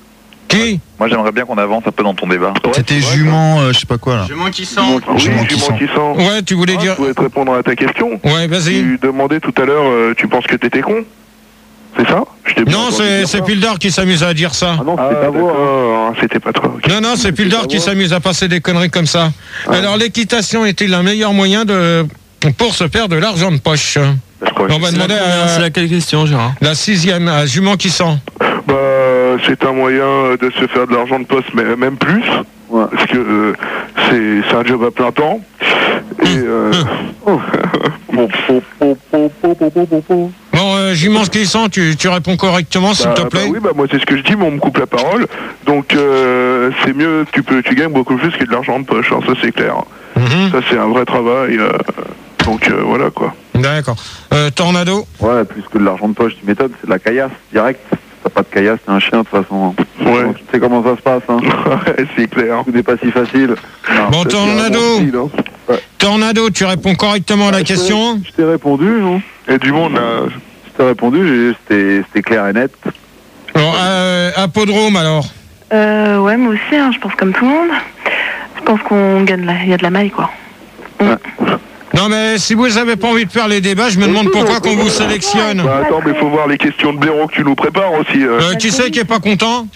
qui Moi, j'aimerais bien qu'on avance un peu dans ton débat. C'était jument, euh, je sais pas quoi là. Jument qui sent. Oui, Jument qui jument sent. qui sent. Ouais, tu voulais Ah, dire. je pouvais te répondre à ta question. Ouais, vas-y. Tu demandais tout à l'heure, euh, tu penses que t'étais con? C'est ça? Je t'ai bien Non, entendu c'est dire c'est ça. Pildar qui s'amuse à dire ça. Ah non, Ah, c'était pas vous. hein. d'accord, c'était pas toi. ok. Non, non, c'est Pildar qui s'amuse à passer des conneries comme ça. Alors, l'équitation est-il un meilleur moyen de pour se faire de l'argent de poche? Je crois. On va demander C'est à laquelle question, Gérard? la sixième, à Jument qui sent. Bah, c'est un moyen de se faire de l'argent de poste, mais même plus. Ouais. Parce que euh, c'est c'est un job à plein temps. Et euh, Po, po, po, po, po, po, po, po, po. Bon, euh, Jument qui sent, tu, tu réponds correctement, s'il bah, te bah plaît. oui, bah moi c'est ce que je dis, mais on me coupe la parole. Donc euh, c'est mieux, tu peux, tu gagnes beaucoup plus que de l'argent de poche, hein, ça c'est clair. Mhm. Ça c'est un vrai travail. euh, donc euh, voilà quoi. D'accord. Euh, Tornado. Ouais, plus que de l'argent de poche, tu m'étonnes, c'est de la caillasse, direct. T'as pas de caillasse, t'es un chien de toute façon. Ouais. Donc, tu sais comment ça se passe, hein. Ouais, c'est clair. Tout n'est pas si facile. Non. Bon, Ça, c'est un Tornado. bon style, hein. Tornado, tu réponds correctement à la Je t'ai- question. Je t'ai répondu, non? Et du monde là. Je t'ai répondu, j'ai- c'était c'était clair et net. Bon, euh, Apodrome alors. Euh, ouais, moi aussi, hein, je pense comme tout le monde. Je pense qu'on gagne, la- il y a de la maille, quoi. Non mais si vous avez pas envie de faire les débats, je me demande pourquoi qu'on vous sélectionne. Bah attends, mais faut voir les questions de blaireau que tu nous prépares aussi. euh. Euh, qui c'est qui est pas content?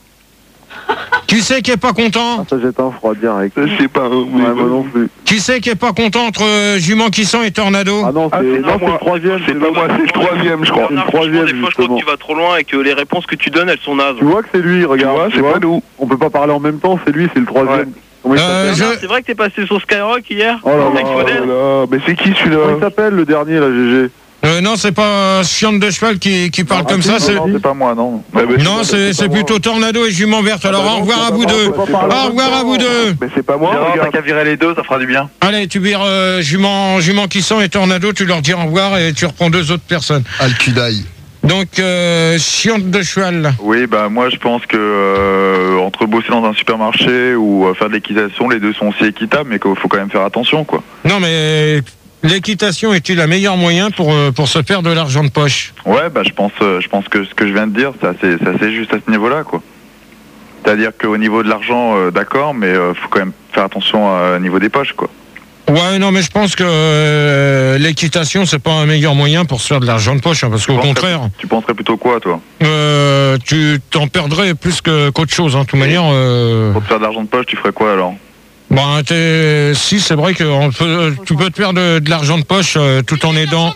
Qui c'est qui est pas content? Ah, ça jette un froid direct. Je sais pas. hein, mais- Ouais, moi non plus. Qui c'est qui est pas content entre euh, Jument qui sent et Tornado? Ah non, Ah, c'est c'est non, pas c'est moi. le troisième. C'est pas moi, c'est le troisième, je crois. C'est le Franchement, troisième, des fois, je crois justement. que tu vas trop loin et que les réponses que tu donnes, elles sont nazes. Tu vois que c'est lui, Tu regarde. vois, tu c'est vois pas nous. On peut pas parler en même temps, c'est lui, c'est le troisième. Ouais. Comment il Euh, s'appelle je- C'est vrai que t'es passé sur Skyrock hier Oh là là, avec Oh Faudel là là, mais c'est qui Comment il celui-là? s'appelle le dernier, là, G G? Euh, non, c'est pas euh, Chiante de Cheval qui, qui parle Ah, comme si, ça. non, c'est- non, C'est pas moi, non. Bah, bah, Non, c'est c'est plutôt Tornado et Jument Verte. Alors bah au non, revoir c'est à pas vous moi, deux. on peut pas parler en Au revoir même à vous temps. deux. Mais c'est pas moi, Gérard, t'as regarde. qu'à virer les deux, ça fera du bien. Allez, tu vires euh, Jument, Jument qui sent et Tornado, tu leur dis au revoir et tu reprends deux autres personnes. Al-Kudaï. Donc, euh, Chiante de Cheval. Oui, bah moi je pense que euh, entre bosser dans un supermarché ou euh, faire de l'équitation, les deux sont aussi équitables, mais qu'il faut quand même faire attention, quoi. Non, mais l'équitation est-il le meilleur moyen pour, euh, pour se faire de l'argent de poche? Ouais, bah je pense, euh, je pense que ce que je viens de dire, c'est assez, c'est assez juste à ce niveau-là, quoi. C'est-à-dire qu'au niveau de l'argent, euh, d'accord, mais euh, faut quand même faire attention euh, au niveau des poches, quoi. Ouais, non, mais je pense que euh, l'équitation, c'est pas un meilleur moyen pour se faire de l'argent de poche, hein, parce qu'au Tu penserais- contraire, Tu penserais plutôt quoi, toi? euh, tu t'en perdrais plus que qu'autre chose. Hein. De toute manière, euh, Pour te faire de l'argent de poche, tu ferais quoi alors? bon, t'es- si c'est vrai que on peut- tu peux te faire de, de l'argent de poche euh, tout en aidant.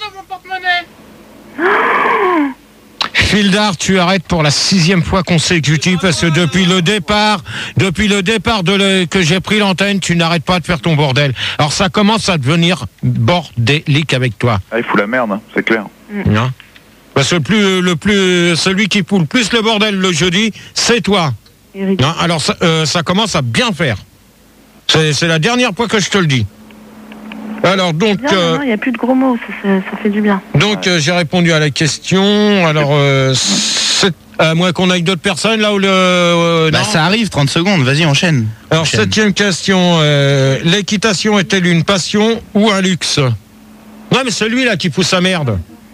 Fildar, tu arrêtes pour la sixième fois consécutive parce que depuis le départ, depuis le départ de le- que j'ai pris l'antenne, tu n'arrêtes pas de faire ton bordel. Alors ça commence à devenir bordélique avec toi. Ah, il fout la merde, hein, c'est clair. Hein. Parce que le plus, le plus, celui qui fout le plus le bordel le jeudi, c'est toi. Hein. Alors ça, euh, ça commence à bien faire. C'est c'est la dernière fois que je te le dis. Alors donc, Bien, euh, non, il n'y a plus de gros mots, ça, ça- ça fait du bien. donc euh, j'ai répondu à la question. Alors, euh, c'est- à moins qu'on aille d'autres personnes là où le. euh, Bah, non. ça arrive, trente secondes, vas-y, enchaîne. Alors, Enchaîne. septième question. euh, l'équitation est-elle une passion ou un luxe? Non, mais celui-là qui pousse sa merde.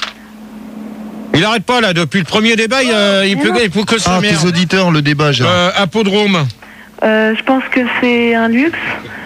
Il arrête pas là, depuis le premier débat, il, euh, il, peut, il peut que sa Ah, merde. tes auditeurs, le débat, Gérard. Euh, Apodrome. Euh, je pense que c'est un luxe,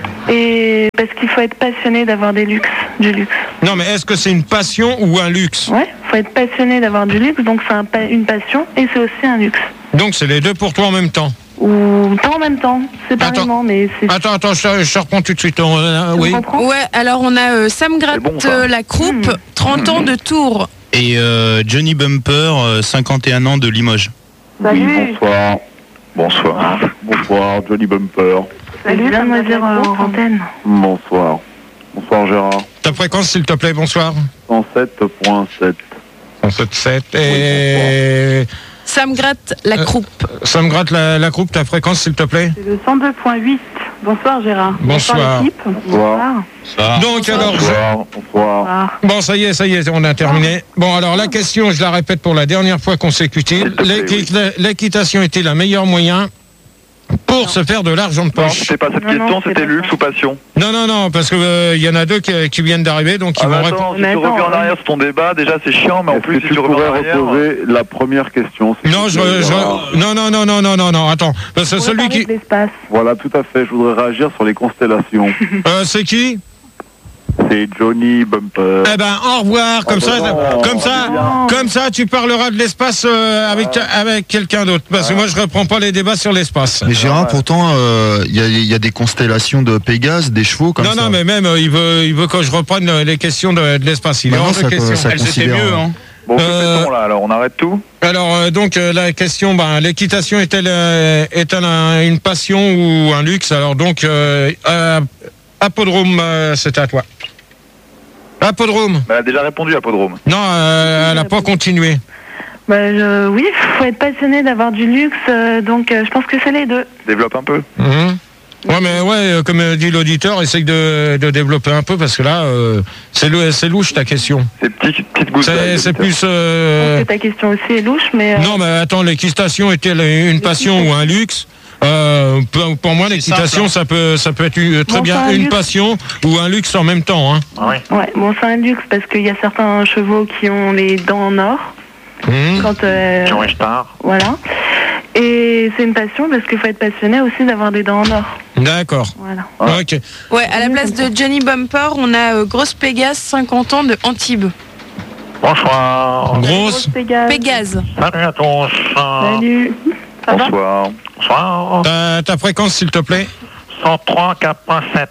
et parce qu'il faut être passionné d'avoir des luxes, du luxe. Non, mais est-ce que c'est une passion ou un luxe? Ouais, faut être passionné d'avoir du luxe, donc c'est un pa- une passion et c'est aussi un luxe. Donc c'est les deux pour toi en même temps. Ou pas en même temps, séparément, mais c'est. Attends, attends, je, te- je te reprends tout de suite. On, euh, oui. Ouais, alors on a euh, Sam Gratte bon, ça. euh, la croupe, trente ans de Tours. Et euh, Johnny Bumper, euh, cinquante et un ans de Limoges. Salut. Bonsoir. Bonsoir. Bonsoir, Johnny Bumper. Salut, viens me dire euh, en antenne. Bonsoir. Bonsoir Gérard. Ta fréquence, s'il te plaît, bonsoir. cent sept point sept. cent sept sept. Et. Sam Gratte la Euh, croupe. Ça me gratte la, la groupe, ta fréquence, s'il te plaît. C'est le cent deux point huit. Bonsoir Gérard. Bonsoir. l'équipe. Bonsoir. Donc alors, je- Bonsoir. Bonsoir. bon, ça y est, ça y est, on a terminé. Bon, alors la question, je la répète pour la dernière fois consécutive. L'équi- L'équitation était le meilleur moyen pour se faire de l'argent de Non, poche. c'était pas cette Non, non, question, c'est c'était pas luxe ça. ou passion. Non, non, non, parce que euh, il y en a deux qui, qui viennent d'arriver, donc ils Ah vont bah répondre. attends, si Mais tu attends, reviens en hein. arrière sur ton débat, déjà c'est chiant, mais en Est-ce plus que si tu tu reviens en pourrais arrière... reposer la première question s'il Non, te je, plaît, je- Gérard. non, non, non, non, non, non, non, attends. Parce que On celui qui, de l'espace. Voilà, tout à fait. Je voudrais réagir sur les constellations. euh, c'est qui? C'est Johnny Bumper. Eh ben, au revoir. Comme ça, non, comme ça, non. comme ça, tu parleras de l'espace euh, avec avec quelqu'un d'autre. Parce que moi, je reprends pas les débats sur l'espace. Mais Gérard, pourtant, euh, il y, a- il y a des constellations de Pégase, des chevaux comme Non, ça. non, mais même, euh, il veut, il veut que je reprenne euh, les questions de, de l'espace. Il est Bah non, hors de ça- question. ça Elles étaient considère, mieux, hein. Bon, que Euh, fait-on là alors? On arrête tout? Alors, euh, donc, euh, la question, ben, l'équitation est-elle euh, est-elle un- une passion ou un luxe? Alors, donc, euh, euh, Apodrome, euh, c'est à toi. Apodrome. Elle a déjà répondu à Podrome. Non, euh, elle n'a pas continué. Bah, je- oui, faut être passionné d'avoir du luxe, euh, donc euh, je pense que c'est les deux. Développe un peu. Mhm. Ouais, mais ouais, euh, comme euh, dit l'auditeur, essaye de, de développer un peu parce que là, euh, c'est lou- c'est louche ta question. C'est petite, petite goutte. C'est c'est plus. Je euh, pense que ta question aussi est louche, mais. euh, Non, mais attends, l'équitation est-elle une passion ou un luxe? Euh, pour, pour moi, l'équitation, ça peut, ça peut être une- très Bon, bien c'est un une luxe. passion ou un luxe en même temps. Hein. Ouais, bon, c'est un luxe parce qu'il y a certains chevaux qui ont les dents en or. Mhm. Quand, euh, voilà. Et c'est une passion parce qu'il faut être passionné aussi d'avoir des dents en or. D'accord. Voilà. Ok. Ouais, à la place de Johnny Bumper, on a euh, Grosse Pégase, cinquante ans de Antibes. Bonsoir. Grosse. Pégase. Pégase. Salut à tous. Salut. Ça va Bonsoir. Bonsoir. Ta, ta fréquence, s'il te plaît. cent trois quatre point sept.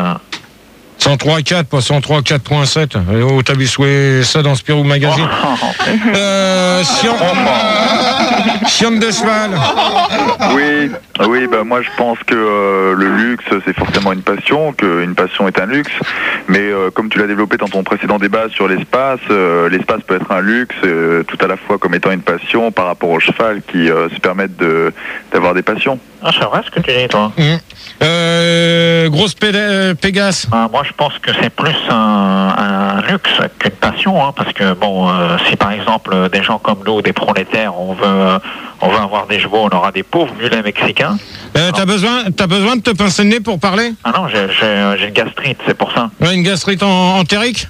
cent trois virgule quatre, pas cent trois virgule quatre point sept. Oh, t'as vu souhait ça dans Spirou Magazine. Euh, Chiant Chiante de cheval. Oui, oui, bah moi je pense que euh, le luxe c'est forcément une passion, qu'une passion est un luxe, mais euh, comme tu l'as développé dans ton précédent débat sur l'espace, euh, l'espace peut être un luxe euh, tout à la fois comme étant une passion par rapport au cheval qui euh, se permettent de d'avoir des passions. Ah, c'est vrai ce que tu dis, toi. Mhm. Euh, grosse Pé- euh, Pégase. Ah, moi, je pense que c'est plus un, un luxe qu'une passion, hein, parce que bon, euh, si par exemple euh, des gens comme nous, des prolétaires, on veut, euh, on veut avoir des chevaux, on aura des pauvres mulets mexicains. Euh, t'as besoin, t'as besoin de te pincer le nez pour parler? Ah non, j'ai, j'ai, j'ai une gastrite, c'est pour ça. Ouais, une gastrite en, entérique.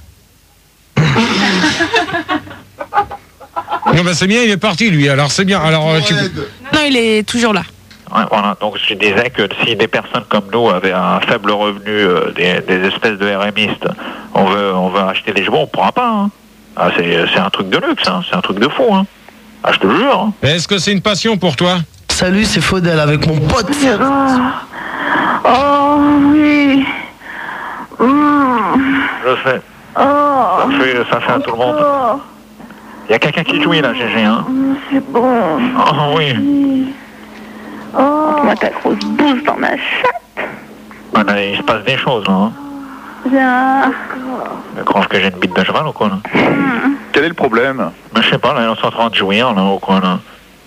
Non, bah c'est bien, il est parti lui. Alors c'est bien. Alors euh, tu. Non, il est toujours là. Ouais, voilà, donc je disais que si des personnes comme nous avaient un faible revenu, euh, des, des espèces de RMistes, on veut, on veut acheter des chevaux, on pourra pas. Hein. Ah, c'est, c'est un truc de luxe, hein. C'est un truc de fou. Hein. Ah, je te le jure. Hein. Est-ce que c'est une passion pour toi? Salut, c'est Faudel avec mon pote. Oh oui. Mmh. Je sais. Oh. Ça fait, ça fait à tout le monde. Oh. Il y a quelqu'un qui jouit là, G G. Hein. C'est bon. Oh oui. Oh. Moi, ta grosse bouse dans ma chatte. Ah, là, il se passe des choses là. Hein. Viens. Je crois que j'ai une bite de cheval ou quoi là. Quel est le problème? Mais je sais pas, là, ils sont en train de jouir là ou quoi là.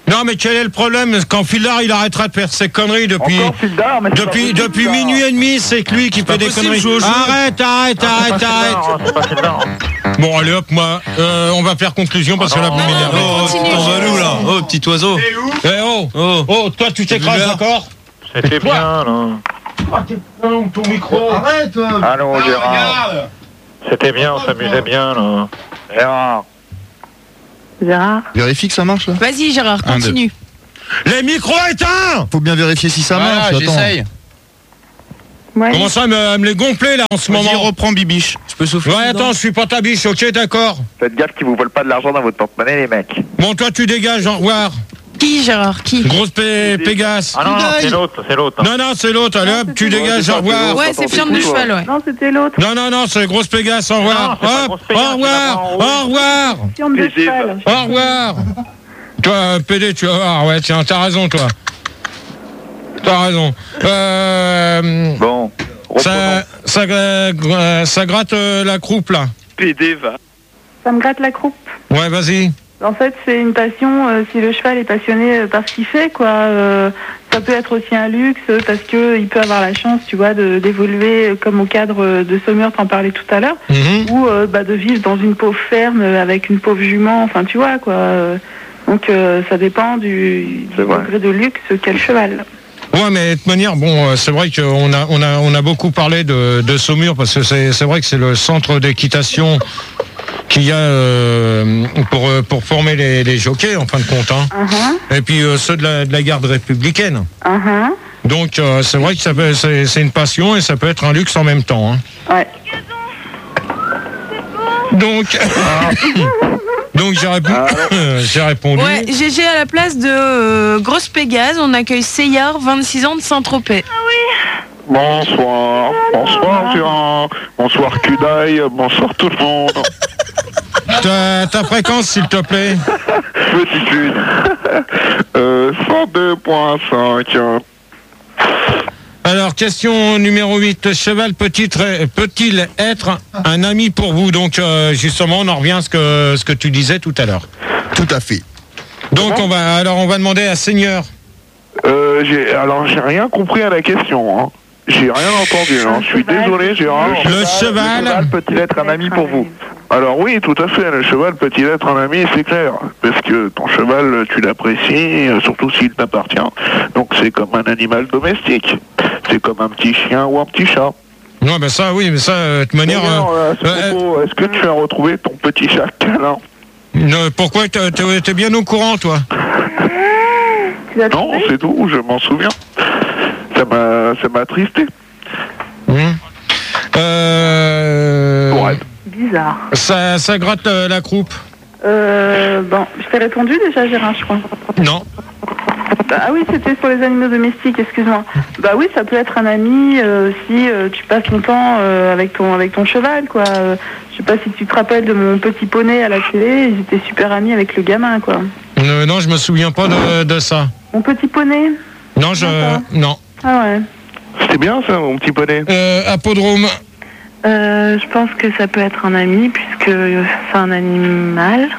Non, mais quel est le problème? Quand Fildar, il arrêtera de faire ses conneries depuis. Encore Fildar, mais c'est pas depuis, possible, depuis ça. minuit et demi, c'est que lui qui fait des possible, conneries. Jojo. Arrête, arrête, arrête, arrête. Bon, allez hop, moi, euh, on va faire conclusion parce que là, vous m'énervez. Oh, continue. t'en vas où là? Oh, petit oiseau. Eh oh, Oh. oh, toi, tu t'écrases, Vulgaire. d'accord? C'était bien, là. Ah, t'es plein ton micro. Arrête, toi. Allons, Gérard. C'était bien, on s'amusait bien, là. Gérard. Gérard. Vérifie que ça marche là. Vas-y, Gérard, Un, continue. Les micros éteints. Faut bien vérifier si ça Voilà, marche. Attends. j'essaye. Ouais. Comment ça, me, me les gonfler là en ce Vas-y, moment? reprends Bibiche. Je peux souffler. Ouais, dedans attends, je suis pas ta biche, ok, d'accord. Faites gaffe qu'ils vous volent pas de l'argent dans votre porte-monnaie, les mecs. Bon, toi, tu dégages, au revoir. Qui, Gérard? Qui? Grosse pé Pégase. Ah non, non, c'est l'autre, c'est l'autre. Non, non, c'est l'autre, allez hop, tu c'est dégages, l'autre, au revoir. Ouais, c'est Fion de cheval, ouais. Non, c'était l'autre. Non, non, non, c'est Grosse Pégase, au revoir. Non, c'est pas Hop, Grosse Pégase, au c'est revoir, la au voix en revoir, Fion de cheval. au revoir. Toi, P D, tu vas voir, ouais, tiens, t'as raison, toi. T'as raison. Euh, Bon, ça, ça, euh, ça gratte euh, la croupe, là. P D va. Ça me gratte la croupe. Ouais, vas-y. En fait, c'est une passion. euh, si le cheval est passionné euh, par ce qu'il fait, quoi, euh, ça peut être aussi un luxe euh, parce que il peut avoir la chance, tu vois, de d'évoluer euh, comme au cadre euh, de Saumur, t'en parlais tout à l'heure, Mhm. ou euh, bah, de vivre dans une pauvre ferme euh, avec une pauvre jument. Enfin, tu vois, quoi. euh, donc, euh, ça dépend du, du degré de luxe qu'a le cheval. Ouais, mais de toute manière, bon, euh, c'est vrai qu'on a, on a, on a beaucoup parlé de, de Saumur parce que c'est, c'est vrai que c'est le centre d'équitation qu'il y a euh, pour, euh, pour former les, les jockeys, en fin de compte. Hein. Uh-huh, Et puis euh, ceux de la, de la garde républicaine. uh-huh. Donc euh, c'est vrai que ça peut, c'est, c'est une passion et ça peut être un luxe en même temps. Hein. Ouais. Donc, donc j'ai, répondu, j'ai répondu. Ouais, G G à la place de euh, Grosse Pégase, on accueille Seyard, vingt-six ans de Saint-Tropez. Bonsoir. Bonsoir, Gérard. Bonsoir, Kudaï. Bonsoir, tout le monde. Ta, ta fréquence, s'il te plaît. Petite lune. euh, cent deux virgule cinq. Alors, question numéro huit. Cheval peut-il, peut-il être un ami pour vous? Donc, euh, justement, on en revient à ce que, ce que tu disais tout à l'heure. Tout à fait. Donc, on va, alors, on va demander à Seigneur. Euh, j'ai, alors, j'ai rien compris à la question. Hein. J'ai rien entendu. Hein. Je suis désolé, Gérard. Le cheval. Le cheval peut-il être un ami pour vous? Alors oui, tout à fait, le cheval peut-il être un ami, c'est clair. Parce que ton cheval, tu l'apprécies, euh, surtout s'il t'appartient. Donc c'est comme un animal domestique. C'est comme un petit chien ou un petit chat. Non, ben ça, oui, mais ça, euh, de toute manière. D'ailleurs, euh, à ce propos, est-ce que tu as retrouvé ton petit chat câlin? euh, pourquoi t'es, t'es- t'es bien au courant, toi? Non, c'est tout, je m'en souviens. Ça m'a, ça m'a attristé. Hum. Euh, Bizarre. ça, ça gratte euh, la croupe? Euh, bon, je t'ai répondu déjà, Gérard, je crois. Non. Ah oui, c'était sur les animaux domestiques, excuse-moi. Bah oui, ça peut être un ami euh, si euh, tu passes longtemps euh, avec ton avec ton cheval, quoi. Euh, je sais pas si tu te rappelles de mon petit poney à la télé, ils étaient super amis avec le gamin, quoi. Euh, non, je me souviens pas de, de ça. Mon petit poney. Non, je. Non. Ah ouais. C'était bien ça, mon petit poney. Euh, apodrome. Euh, je pense que ça peut être un ami puisque c'est un animal.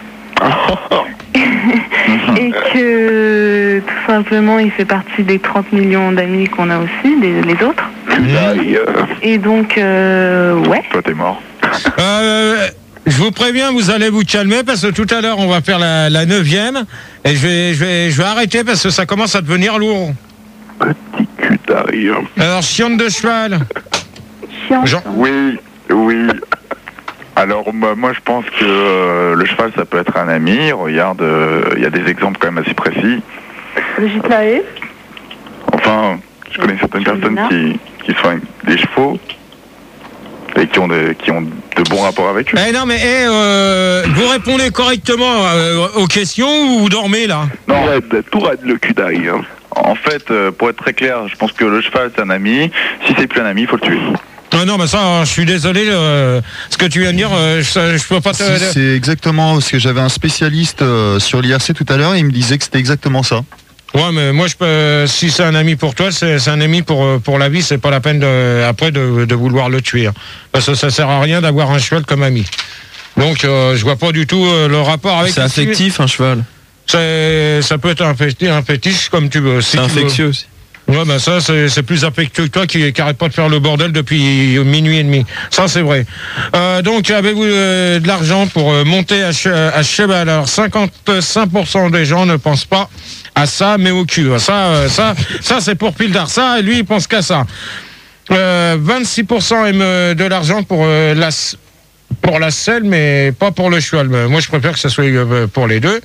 Et que tout simplement il fait partie des trente millions d'amis qu'on a aussi, les, les autres. Et donc, euh, ouais. Toi, t'es mort. Euh, je vous préviens, vous allez vous calmer parce que tout à l'heure on va faire la, la neuvième et je vais, je vais, je vais arrêter parce que ça commence à devenir lourd. Kudaï. Alors, chiante de cheval. Jean. Oui, oui. Alors moi, moi, je pense que euh, le cheval ça peut être un ami. Regarde, euh, il y a des exemples quand même assez précis. Brigitte Lahaye. Enfin, je connais certaines personnes qui, qui soignent des chevaux et qui ont, des, qui ont de bons rapports avec eux. Eh non mais eh, euh, vous répondez correctement euh, aux questions ou vous dormez là? Non, tout raide le Kudaï. Hein. En fait, euh, pour être très clair, je pense que le cheval c'est un ami. Si c'est plus un ami, il faut le tuer. Ah non, mais ça, je suis désolé, euh, ce que tu viens de dire, euh, je, je peux pas te... Si, c'est exactement parce que j'avais un spécialiste euh, sur l'I R C tout à l'heure et il me disait que c'était exactement ça. Ouais, mais moi, je peux, si c'est un ami pour toi, c'est, c'est un ami pour, pour la vie, c'est pas la peine de, après de, de vouloir le tuer. Hein. Parce que ça sert à rien d'avoir un cheval comme ami. Donc, euh, je vois pas du tout euh, le rapport avec... C'est affectif, un cheval. C'est, ça peut être un, fétiche, un fétiche comme tu veux. Si C'est infectieux veux. aussi. Ouais, ben ça, c'est, c'est plus affectueux que toi qui n'arrête pas de faire le bordel depuis minuit et demi. Ça, c'est vrai. Euh, donc, avez-vous euh, de l'argent pour euh, monter à, che- à cheval? Alors, cinquante-cinq pour cent des gens ne pensent pas à ça, mais au cul. Ça, euh, ça, ça c'est pour Pildar. Ça, lui, il pense qu'à ça. Euh, vingt-six pour cent aiment euh, de l'argent pour euh, la... pour la selle, mais pas pour le cheval. Moi, je préfère que ça soit euh, pour les deux.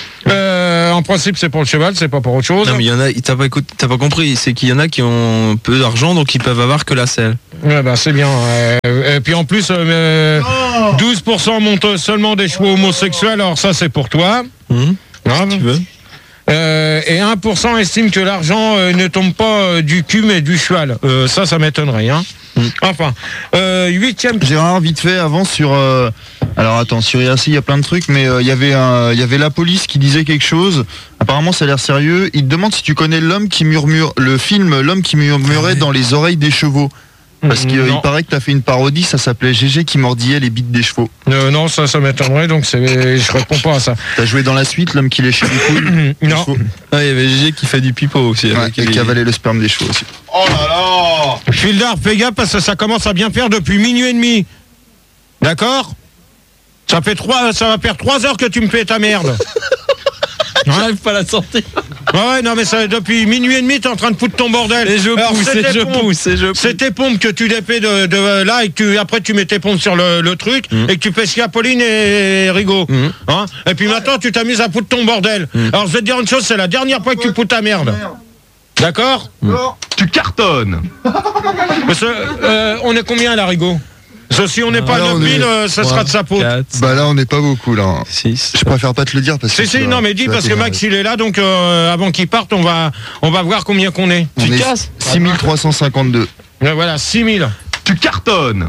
Euh, en principe, c'est pour le cheval, c'est pas pour autre chose. Non, mais il y en a, t'as pas, écoute, t'as pas compris, c'est qu'il y en a qui ont peu d'argent, donc ils peuvent avoir que la selle. Ouais, bah, c'est bien. Euh, et puis en plus, euh, douze pour cent montent seulement des chevaux homosexuels, alors ça, c'est pour toi. Mmh. Ah, si tu veux. Euh, et un pour cent estime que l'argent euh, ne tombe pas euh, du cul mais du cheval. Euh, ça, ça m'étonnerait. Hein. Mm. Enfin, euh, huitième. Gérard, vite fait, avant sur. Euh, alors attends, sur I R C, il y a plein de trucs, mais il euh, y avait un, il y avait la police qui disait quelque chose. Apparemment, ça a l'air sérieux. Il te demande si tu connais l'homme qui murmure, le film L'homme qui murmurait dans les oreilles des chevaux. Parce qu'il euh, paraît que tu as fait une parodie, ça s'appelait Gégé qui mordillait les bites des chevaux. Euh, non, ça, ça m'étonnerait, donc c'est, je réponds pas à ça. T'as joué dans la suite, l'homme qui léchait les couilles? Non. Ah, il y avait Gégé qui fait du pipeau aussi. Ouais, avec et les... qui avalait le sperme des chevaux aussi. Oh là là! Fildar, fais gaffe parce que ça commence à bien faire depuis minuit et demi. D'accord? Ça fait trois, ça va faire trois heures que tu me fais ta merde. J'arrive pas à la sortir. Ouais, ouais, non, mais ça, depuis minuit et demi, t'es en train de foutre ton bordel. Et je Alors, pousse, c'est et tes je pompes. pousse, et je pousse. C'est tes pompes que tu dépais de, de là et que tu, après tu mets tes pompes sur le, le truc Mmh. et que tu fais chier à Pauline et Rigaud. Mmh. Hein, et puis maintenant, tu t'amuses à foutre ton bordel. Mmh. Alors, je vais te dire une chose, c'est la dernière fois que tu fous ta merde. D'accord? Mmh. Tu cartonnes. Parce que, euh, on est combien là, Rigaud? Parce que si on n'est pas à neuf mille, euh, ça sera de sa faute. Bah là, on n'est pas beaucoup là. six. Je préfère pas te le dire parce que. Si, si, tu vas- non, mais dis tu vas parce que t'énerver. Max il est là, donc euh, avant qu'il parte, on va, on va voir combien qu'on est. On est six mille trois cent cinquante-deux. Euh, voilà, six mille. Tu cartonnes.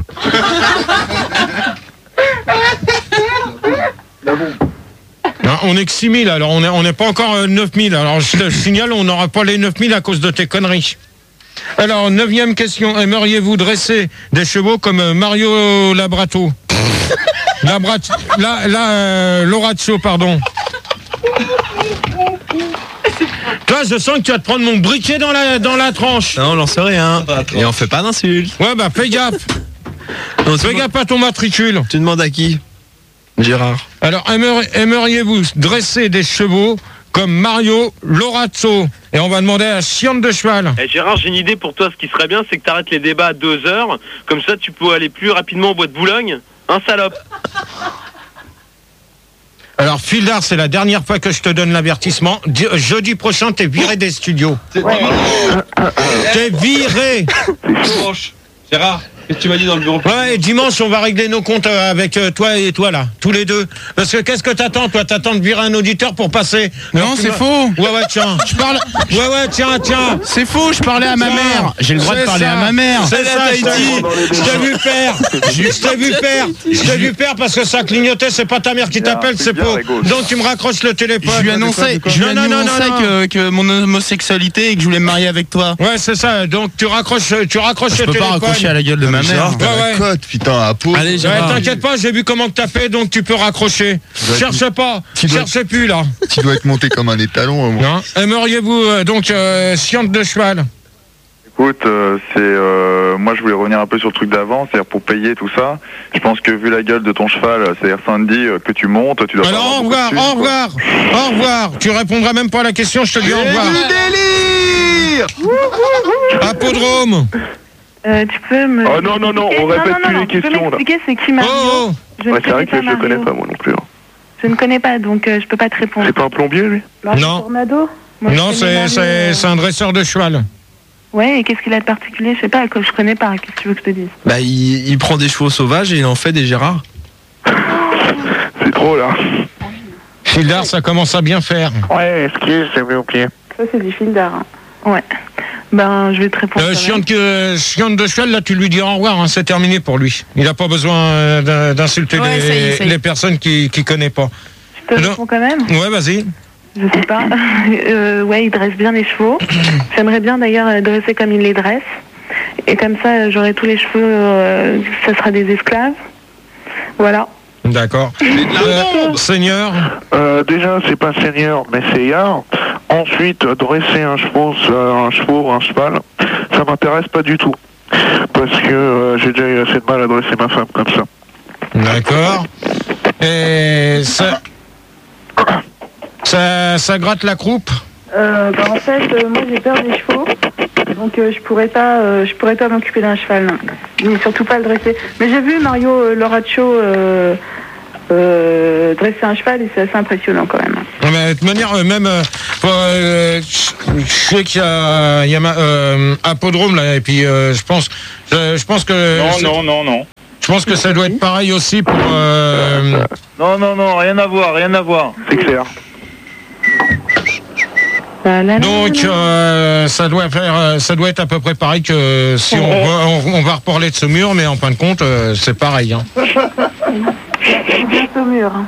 Non, on est que six mille, alors on n'est on est pas encore euh, neuf mille. Alors je te signale, on n'aura pas les neuf mille à cause de tes conneries. Alors, neuvième question. Aimeriez-vous dresser des chevaux comme euh, Mario Labrato? Labrat... La, la, euh, Lorazzo, pardon. Toi, je sens que tu vas te prendre mon briquet dans la, dans la tranche. Non, on n'en sait rien. Et on fait pas d'insultes. Ouais, bah fais gaffe. Non, Fais gaffe à ton matricule. Tu demandes à qui? Gérard. Alors, aimer- aimeriez-vous dresser des chevaux comme Mario Lorazzo? Et on va demander à Chiante de Cheval. Eh, Gérard, j'ai une idée pour toi. Ce qui serait bien, c'est que tu arrêtes les débats à deux heures. Comme ça, tu peux aller plus rapidement au bois de Boulogne. Un salope. Alors, Fildar, c'est la dernière fois que je te donne l'avertissement. Di- Jeudi prochain, t'es viré des studios. T'es viré. Gérard, qu'est-ce que tu m'as dit dans le bureau? Ouais, et dimanche, on va régler nos comptes euh, avec euh, toi et toi, là, tous les deux. Parce que qu'est-ce que t'attends, toi? T'attends de virer un auditeur pour passer? Non, Alors, tu c'est m'as- faux. Ouais, ouais, tiens. Je parle. Ouais, ouais, tiens, tiens. C'est faux, je parlais à ma Tiens. mère. J'ai le droit de C'est parler ça. à ma mère. C'est ça, je t'ai dit. Je t'ai vu faire. Je t'ai vu faire. Je t'ai vu faire parce que ça clignotait, c'est pas ta mère qui t'appelle, c'est bien, pour. Rigaud. Donc tu me raccroches le téléphone. Je lui annonçais, je lui Non, non, non, annonçais non, non. que, que mon homosexualité et que je voulais me marier avec toi. Ouais, c'est ça. Donc tu raccroches, tu raccroches Je le peux pas téléphone. raccrocher à la gueule de ma mère. Ouais, ouais. Cote, putain, à peau. Allez, Ouais, Gérard. t'inquiète pas, j'ai vu comment que t'as fait, donc tu peux raccrocher. dois Cherche être- pas, tu dois- cherchez plus là. Tu dois être monté comme un étalon. au moins. Non. Aimeriez-vous euh, donc euh, Chiante de Cheval? Écoute, euh, c'est euh, moi je voulais revenir un peu sur le truc d'avant, c'est-à-dire pour payer tout ça. Je pense que vu la gueule de ton cheval, c'est-à-dire Sandy, euh, que tu montes, tu dois. pas Alors avoir au beaucoup de revoir, thunes, au quoi. revoir, au revoir. Tu répondras même pas à la question, je te dis au revoir. délire. Apodrome. Euh, tu peux me. Oh non, non, non, on expliquer- répète non, non, plus non, les tu peux questions, là. m'expliquer c'est qui Mario? Oh, oh. Je ne Ouais, c'est vrai connais que pas je le connais Mario. pas moi non plus. hein. Je ne connais pas, donc euh, je peux pas te répondre. C'est pas un plombier lui? Mario Non. Tornado? Moi, je Non, connais c'est Mario, c'est euh, c'est un dresseur de cheval. Ouais, et qu'est-ce qu'il a de particulier? Je sais pas, que je connais pas. Qu'est-ce que tu veux que je te dise? Bah, il, il prend des chevaux sauvages et il en fait des Gérard. C'est trop là. Fildar, ça commence à bien faire. Ouais, excuse, j'avais oublié. Ça, c'est du fil d'art. hein. Ouais. Ben, je vais te répondre. Euh, quand même. chiante, que- chiante de cheval, là, tu lui dis au revoir, hein, c'est terminé pour lui. Il n'a pas besoin euh, d'in- d'insulter Ouais, les, ça y est, ça y est. les personnes qui ne connaissent pas. Je te Non. réponds quand même? Ouais, vas-y. Je sais pas. Euh, ouais, il dresse bien les chevaux. J'aimerais bien d'ailleurs euh, dresser comme il les dresse. Et comme ça, euh, j'aurai tous les cheveux, euh, ça sera des esclaves. Voilà. D'accord. Euh, seigneur euh, Déjà, c'est pas seigneur, mais seigneur. Ensuite, dresser un cheval, un cheval, un cheval, ça m'intéresse pas du tout. Parce que euh, j'ai déjà eu assez de mal à dresser ma femme comme ça. D'accord. Et ça, ça, ça gratte la croupe? Euh, bah, en fait, euh, moi j'ai peur des chevaux, donc euh, je pourrais pas, euh, je pourrais pas m'occuper d'un cheval, non. Mais surtout pas le dresser. Mais j'ai vu Mario euh, Loraccio euh, euh, dresser un cheval et c'est assez impressionnant quand même. Mais de toute manière, euh, même, euh, euh, je je sais qu'il y a, il y a ma, euh, Apodrome là, et puis euh, je pense, je, je pense que. Non, c'est- non, non, non. Je pense que ça doit être pareil aussi pour. Euh, Non, non, non, rien à voir, rien à voir. C'est clair. Donc euh, ça doit faire, euh, ça doit être à peu près pareil que si on, va- on, on va reparler de ce mur, mais en fin de compte, euh, c'est pareil. Hein. Bientôt mur. hein.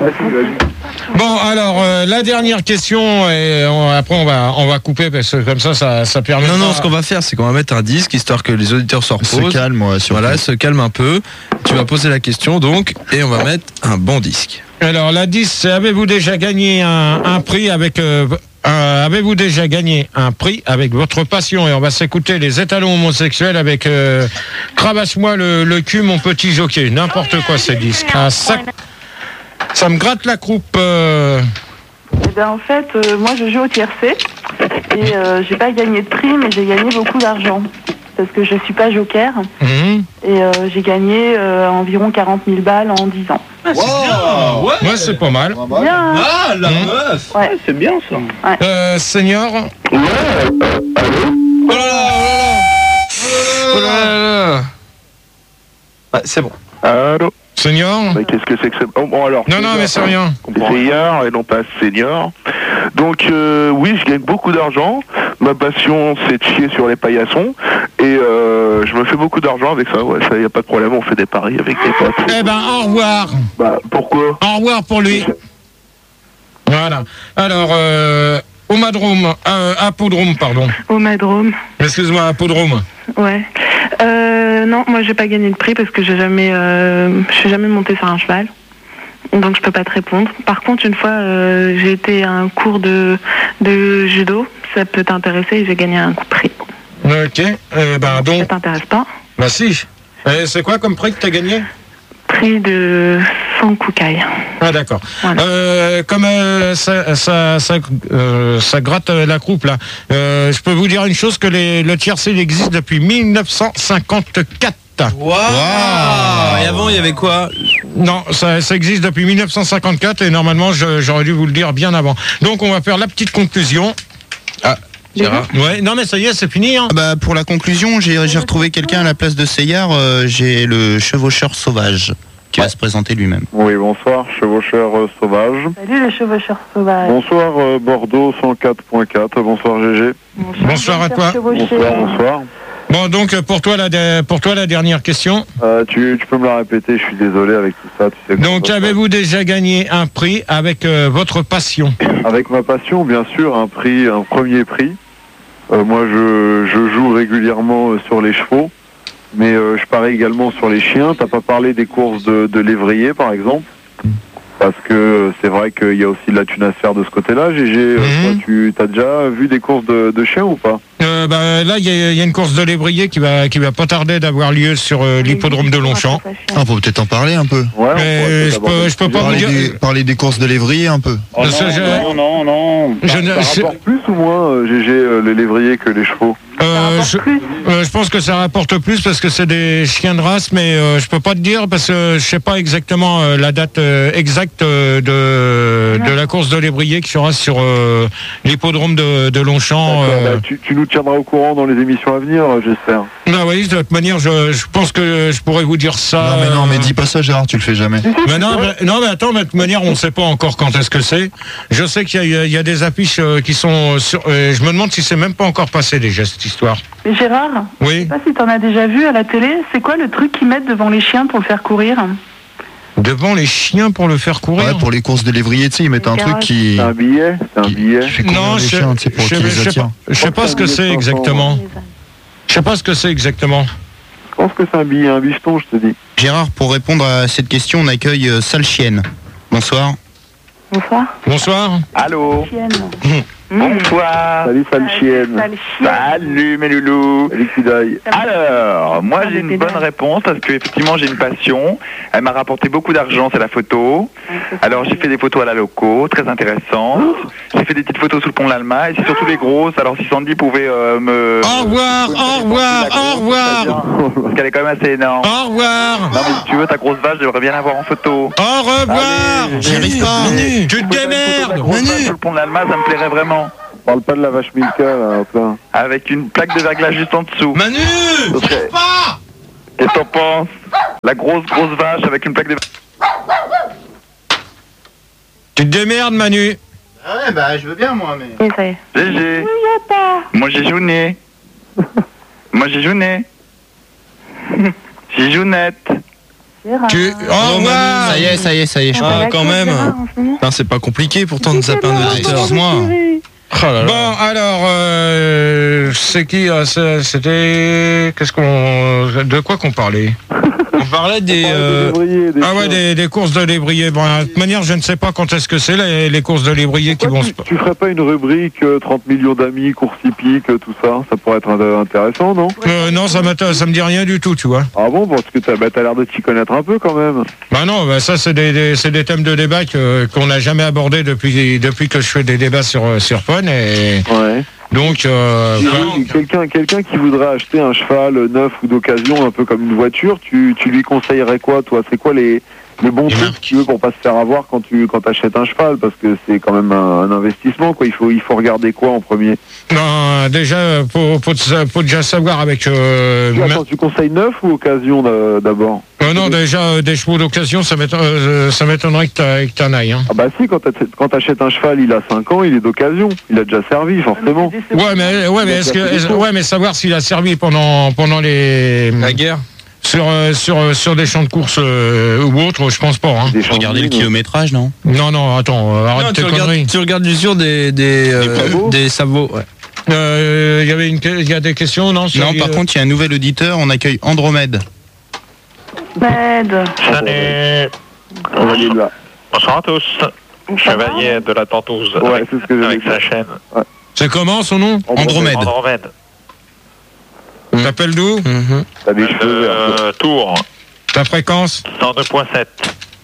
Bon, alors euh, la dernière question et on- après on va on va couper parce que comme ça ça, ça permet. Non, non, pas- ce qu'on va faire, c'est qu'on va mettre un disque histoire que les auditeurs se reposent. Se calment, ouais, surtout. Voilà, se calment un peu. Tu vas poser la question donc, et on va mettre un bon disque. Alors la dix, c'est avez-vous déjà gagné un, un prix avec euh, un- avez-vous déjà gagné un prix avec votre passion? Et on va s'écouter les étalons homosexuels avec euh, cravache-moi le, le cul mon petit jockey, n'importe quoi ces disques. Ah, ça, ça me gratte la croupe. euh. Eh ben, en fait, euh, moi je joue au tiercé et euh, j'ai pas gagné de prix, mais j'ai gagné beaucoup d'argent parce que je suis pas joker Mhm. et euh, j'ai gagné euh, environ quarante mille balles en dix ans. Wow, ouais. Ouais, c'est pas mal. Bien. Ah, la Mmh. meuf. Ouais. C'est bien ça. Euh, seigneur. Oh là là, Oh là là là. Ouais, c'est bon. Allô? Seigneur. Mais qu'est-ce que c'est que ça? Oh, bon, alors. Non, non, mais c'est rien. Seigneur et non pas senior. Donc euh, oui, je gagne beaucoup d'argent. Ma passion, c'est de chier sur les paillassons. Et euh, je me fais beaucoup d'argent avec ça. Ouais, ça y a pas de problème. On fait des paris avec des potes. Eh ben, au revoir. Bah pourquoi? Au revoir pour lui. Voilà. Alors, euh, Homadrome, euh, Apodrome, pardon. Au Madrome. Excuse-moi, Apodrome. Ouais. Euh, non, moi j'ai pas gagné de prix parce que j'ai jamais, euh, je suis jamais montée sur un cheval, donc je peux pas te répondre. Par contre, une fois, euh, j'ai été à un cours de de judo, ça peut t'intéresser, et j'ai gagné un coup de prix. Ok. Eh ben donc. Ça t'intéresse pas? Bah si. Et c'est quoi comme prix que t'as gagné? Prix de cent kukai. Ah d'accord. Euh, comme euh, ça, ça, ça, euh, ça gratte euh, la croupe là, euh, je peux vous dire une chose, que les, le tiercé il existe depuis mille neuf cent cinquante-quatre. Waouh. Et avant, il y avait quoi? Non, ça, ça existe depuis mille neuf cent cinquante-quatre et normalement je- j'aurais dû vous le dire bien avant. Donc on va faire la petite conclusion. Ah. Gérard. Ouais, non mais ça y est, c'est fini. Hein. Ah bah, pour la conclusion, j'ai j'ai retrouvé quelqu'un à la place de Seyard. euh, j'ai le chevaucheur sauvage qui va se présenter lui-même. Oui, bonsoir, chevaucheur euh, sauvage. Salut les chevaucheurs sauvages. Bonsoir euh, Bordeaux cent quatre point quatre, bonsoir G G. Bonsoir à toi. Bonsoir, bonsoir. Bon donc pour toi la, de- pour toi la dernière question. Euh, tu, tu peux me la répéter, je suis désolé avec tout ça. Tu sais comment Donc ça se avez-vous déjà gagné un prix avec euh, votre passion? passe. Avec ma passion, bien sûr, un prix, un premier prix. Euh, moi, je, je joue régulièrement euh, sur les chevaux, mais euh, je parie également sur les chiens. T'as pas parlé des courses de, de lévrier, par exemple? Parce que euh, c'est vrai qu'il y a aussi de la thune à se faire de ce côté-là. G G, euh, toi, tu as déjà vu des courses de, de chiens ou pas? Euh, bah, là, il y, a- il y a une course de lévrier qui va, qui va pas tarder d'avoir lieu sur euh, l'hippodrome de Longchamp. On peut peut-être en parler un peu. Ouais, Mais je peux, je peux pas vous Parler dire. des, parler des courses de lévrier un peu. Oh Ça, non, je- non, non, non. Je Ça- ne- ça je- rapporte plus ou moins, euh, G G, euh, les lévriers que les chevaux? Euh, je, euh, je pense que ça rapporte plus parce que c'est des chiens de race, mais euh, je peux pas te dire parce que je sais pas exactement euh, la date euh, exacte euh, de, de la course de lévrier qui sera sur euh, l'hippodrome de, de Longchamp. D'accord, euh. bah, tu, tu nous tiendras au courant dans les émissions à venir, euh, j'espère. Ah oui, de toute manière, je, je pense que je pourrais vous dire ça. Non mais non, mais euh, dis pas ça Gérard, tu le fais jamais. Mais non, mais, non, mais attends, mais de toute manière, on ne sait pas encore quand est-ce que c'est. Je sais qu'il y, a- il y a des affiches euh, qui sont sur. euh, je me demande si c'est même pas encore passé déjà cette histoire. Mais Gérard, je Oui. sais pas si t'en as déjà vu à la télé, c'est quoi le truc qu'ils mettent devant les chiens pour le faire courir? Devant les chiens pour le faire courir. Ouais, pour les courses de lévrier, tu sais, ils mettent un truc qui. C'est un billet, c'est un billet. Non, les je chiens, tu sais, pour je- qu'ils les je sais attirent. pas, je sais pas ce que c'est exactement. Je sais pas ce que c'est exactement. Je pense que c'est un, bi- un bifton, je te dis. Gérard, pour répondre à cette question, on accueille euh, Sale Chienne. Bonsoir. Bonsoir. Bonsoir. Allô. Chienne. Bonsoir. Salut, sale chienne. Sale chienne. Salut mes loulous. Salut, Kudaï. Alors, moi Ah, j'ai mais une t'es bonne dingue. réponse parce que effectivement j'ai une passion. Elle m'a rapporté beaucoup d'argent, c'est la photo. Alors j'ai fait des photos à la loco, très intéressantes. J'ai fait des petites photos sous le pont de l'Alma et c'est surtout les grosses. Alors si Sandy pouvait euh, me... Au revoir, au revoir, au revoir. Parce qu'elle est quand même assez énorme. Au revoir. Non mais si tu veux ta grosse vache, j'aimerais bien la voir en photo. Au revoir. J'y arrive pas. Tu te La démerdes. grosse vache sur le pont de l'Alma, ça me plairait vraiment. On parle pas de la vache Milka, là, plein. Avec une plaque de verglas juste en dessous. Manu, Ce serait- pas. Qu'est-ce que t'en penses? La grosse grosse vache avec une plaque de... Tu te démerdes, Manu. Ah ouais, bah je veux bien moi, mais... Oui, ça y est. G G. Moi j'ai jouné. Moi j'ai jouné. J'ai jounette. Gérard. Tu... Au revoir. Ça y est, ça y est, ça y est, je Ah, crois. quand même. Putain, c'est pas compliqué pourtant de zapper un auditeur. Excuse-moi. Oh là là. Bon, alors, euh, c'est qui euh, c'est- C'était... Qu'est-ce qu'on... De quoi qu'on parlait? On parlait des. euh, Ah ouais, des, des courses de lévrier. Bon, de toute manière, je ne sais pas quand est-ce que c'est, les, les courses de lévrier qui vont se... Tu ferais pas une rubrique euh, trente millions d'amis, course hippique, euh, tout ça? Ça pourrait être int- intéressant, non? Euh, non, ça, m'atta- ça me dit rien du tout, tu vois. Ah bon, parce que t'as bah, t'as l'air de t'y connaître un peu quand même. Bah non, bah ça c'est des, des- c'est des thèmes de débat que- qu'on n'a jamais abordés depuis, depuis que je fais des débats sur, sur Fun. Et Ouais. donc, euh, Si voilà. Quelqu'un quelqu'un qui voudrait acheter un cheval neuf ou d'occasion, un peu comme une voiture, tu, tu lui conseillerais quoi, toi? C'est quoi les, les bons trucs que tu veux pour pas se faire avoir quand tu quand achètes un cheval? Parce que c'est quand même un, un investissement, quoi. Il faut, il faut regarder quoi en premier? Non, déjà, faut, faut, faut déjà savoir avec... Euh, Tu, attends, tu conseilles neuf ou occasion d'a- d'abord? euh, non, déjà, euh, des chevaux d'occasion, ça m'éton- euh, ça m'étonnerait que t'a- que t'en ailles. Hein. Ah bah si, quand t'achètes- quand t'achètes un cheval, il a cinq ans, il est d'occasion. Il a déjà servi, forcément. Ouais, mais, ouais, mais, est-ce que, est-ce- ouais, mais savoir s'il a servi pendant, pendant les... La guerre. Sur, euh, sur, euh, sur des champs de course euh, ou autres, je pense pas. Hein. Regardez le kilométrage, non? Non, non, attends, euh, arrête Non, tes tu, conneries. regardes, tu regardes l'usure des, des, euh, sabots des sabots. Ouais. Euh, Il y avait une, il y a des questions, non sur- Non, par contre, il y a un nouvel auditeur, on accueille Andromède. Bed. Salut. Bonsoir à tous. Chevalier de la Tentouse. Ouais, avec, c'est ce que j'allais avec sa dire. chaîne. C'est comment son nom? Andromède. Andromède. T'appelles d'où? Mhm. T'as des cheveux verts. Euh, Tours. Ta fréquence? cent deux virgule sept.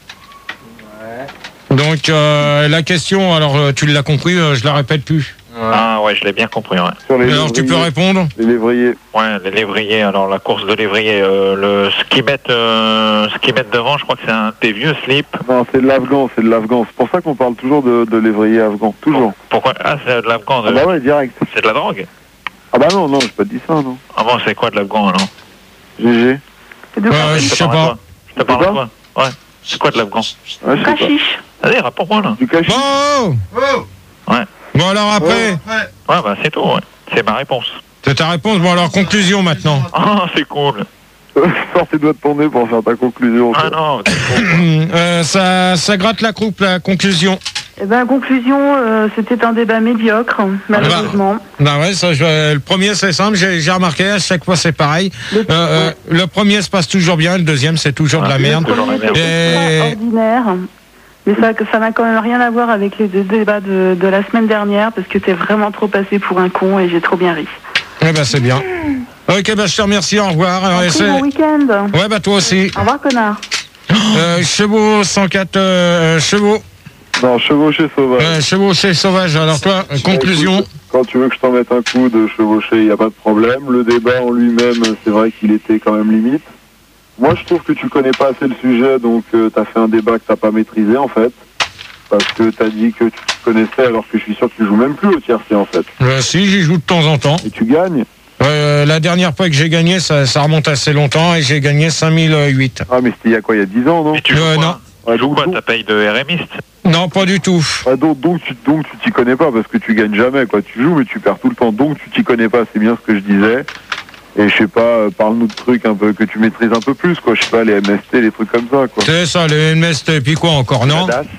Donc euh, la question, alors euh, tu l'as compris, euh, je la répète plus. Ah ouais, je l'ai bien compris, ouais. Sur les Alors tu peux lévriers. répondre? Les lévriers. Ouais, les lévriers, alors la course de lévrier, euh, le, ce qu'ils mettent, euh, ce qu'ils mettent devant, je crois que c'est un des vieux slips. Non, c'est de l'afghan, c'est de l'afghan. C'est pour ça qu'on parle toujours de, de lévrier afghan. Toujours. Pourquoi? Ah, c'est de l'afghan. Ah de- bah ouais, direct. C'est de la drogue. Ah bah non, non, j'ai pas dit ça, non. Ah bon, c'est quoi de l'afghan, alors? G G. Euh, je sais pas. Je te parle de quoi? Ouais. C'est quoi de l'afghan? Ouais, je sais pas. Cachiche. Allez, réponds-moi, là. Du cachet. Bon, Ouais. bon alors après, Ouais, bah c'est tout, ouais. C'est ma réponse. c'est ta réponse. Bon alors conclusion maintenant. Ah, c'est cool. Sors tes doigts de ton nez pour faire ta conclusion. Ah quoi. non, c'est cool. Euh, ça, ça gratte la croupe, la conclusion. Eh ben, conclusion, euh, c'était un débat médiocre, malheureusement. Bah ouais, ça, je- le premier c'est simple, j'ai j'ai remarqué, à chaque fois c'est pareil. Le, Euh, euh, le premier se passe toujours bien, le deuxième c'est toujours de la merde. toujours la merde. Et- ordinaire. Mais ça ça n'a quand même rien à voir avec les deux débats de, de la semaine dernière, parce que t'es vraiment trop passé pour un con et j'ai trop bien ri. Eh ben c'est bien. Ok, bah je te remercie, au revoir. Alors, Très c'est- bon week-end. Ouais, bah toi aussi. Au revoir, connard. Euh, chevaux cent quatre euh, chevaux. Non, chevaucher sauvage. Euh, chevaucher sauvage. Alors toi, euh, conclusion. Écoute, quand tu veux que je t'en mette un coup de chevaucher, il n'y a pas de problème. Le débat en lui-même, c'est vrai qu'il était quand même limite. Moi, je trouve que tu connais pas assez le sujet, donc euh, tu as fait un débat que t'as pas maîtrisé, en fait. Parce que tu as dit que tu connaissais, alors que je suis sûr que tu joues même plus au tiercé, en fait. Euh, si, j'y joue de temps en temps. Et tu gagnes. Euh, la dernière fois que j'ai gagné, ça, ça remonte assez longtemps et j'ai gagné cinq mille huit. Ah, mais c'était il y a quoi, il y a dix ans, non? Et tu joues Euh, quoi? non. Tu joues quoi? Ta paye de R Miste? Non, pas du tout. Ah, donc, donc, tu donc tu t'y connais pas, parce que tu gagnes jamais, quoi. Tu joues, mais tu perds tout le temps. Donc tu t'y connais pas, c'est bien ce que je disais. Et je sais pas, euh, parle-nous de trucs un peu que tu maîtrises un peu plus, quoi. Je sais pas, les M S T, les trucs comme ça, quoi. C'est ça, le M S T, et puis quoi encore, non? La D A S.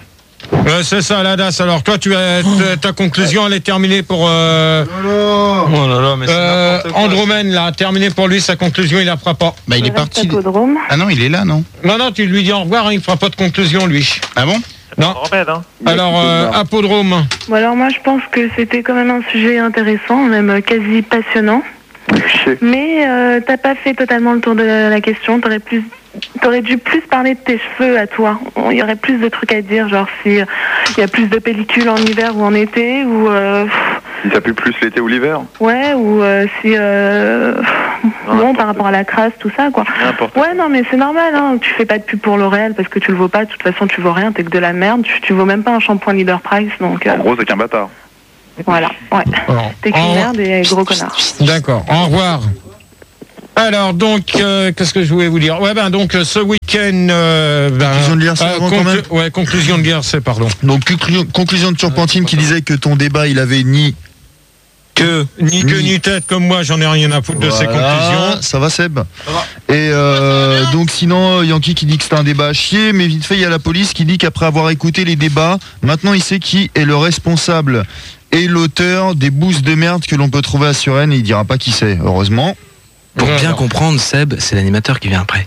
Euh, c'est ça, la D A S. Alors, toi, tu as ta conclusion, elle est terminée pour. Euh, oh là là, mais c'est euh, n'importe quoi. Andromène, là, terminé pour lui, sa conclusion, il la fera pas. Bah, il est parti. Ah non, il est là, non? Non, non, tu lui dis au revoir, hein, il fera pas de conclusion, lui. Ah bon? Non. Alors, euh, Apodrome. Bon, alors moi je pense que c'était quand même un sujet intéressant, même quasi passionnant. Mais euh, t'as pas fait totalement le tour de la, la question. T'aurais plus, t'aurais dû plus parler de tes cheveux à toi. Il y aurait plus de trucs à dire, genre si il euh, y a plus de pellicules en hiver ou en été, ou euh, Si ça pue plus l'été ou l'hiver. ouais, ou euh, si euh, bon par rapport à la crasse, tout ça quoi. Ouais, non mais c'est normal. Hein. Tu fais pas de pub pour L'Oréal parce que tu le vaux pas. De toute façon, tu vaux rien. T'es que de la merde. Tu, tu vaux même pas un shampoing Leader Price. Donc euh, En gros, c'est qu'un bâtard. voilà. Ouais. T'es qu'une en- merde et gros connard. D'accord, au revoir. Alors, donc, euh, qu'est-ce que je voulais vous dire? Ouais, ben, donc, euh, ce week-end. Euh, ben, Conclusion de l'I R C euh, avant, quand conclu- même. Ouais, conclusion de l'I R C, pardon. Donc, conclusion, conclusion de Turpentine qui disait que ton débat, il avait ni que ni queue ni tête comme moi, j'en ai rien à foutre de ces Voilà, conclusions. ça va Seb. Et euh, donc sinon Yankee qui dit que c'est un débat à chier, mais vite fait il y a la police qui dit qu'après avoir écouté les débats, maintenant il sait qui est le responsable et l'auteur des boosts de merde que l'on peut trouver à Suresnes, et il dira pas qui c'est, heureusement. Pour bien comprendre, Seb, c'est l'animateur qui vient après.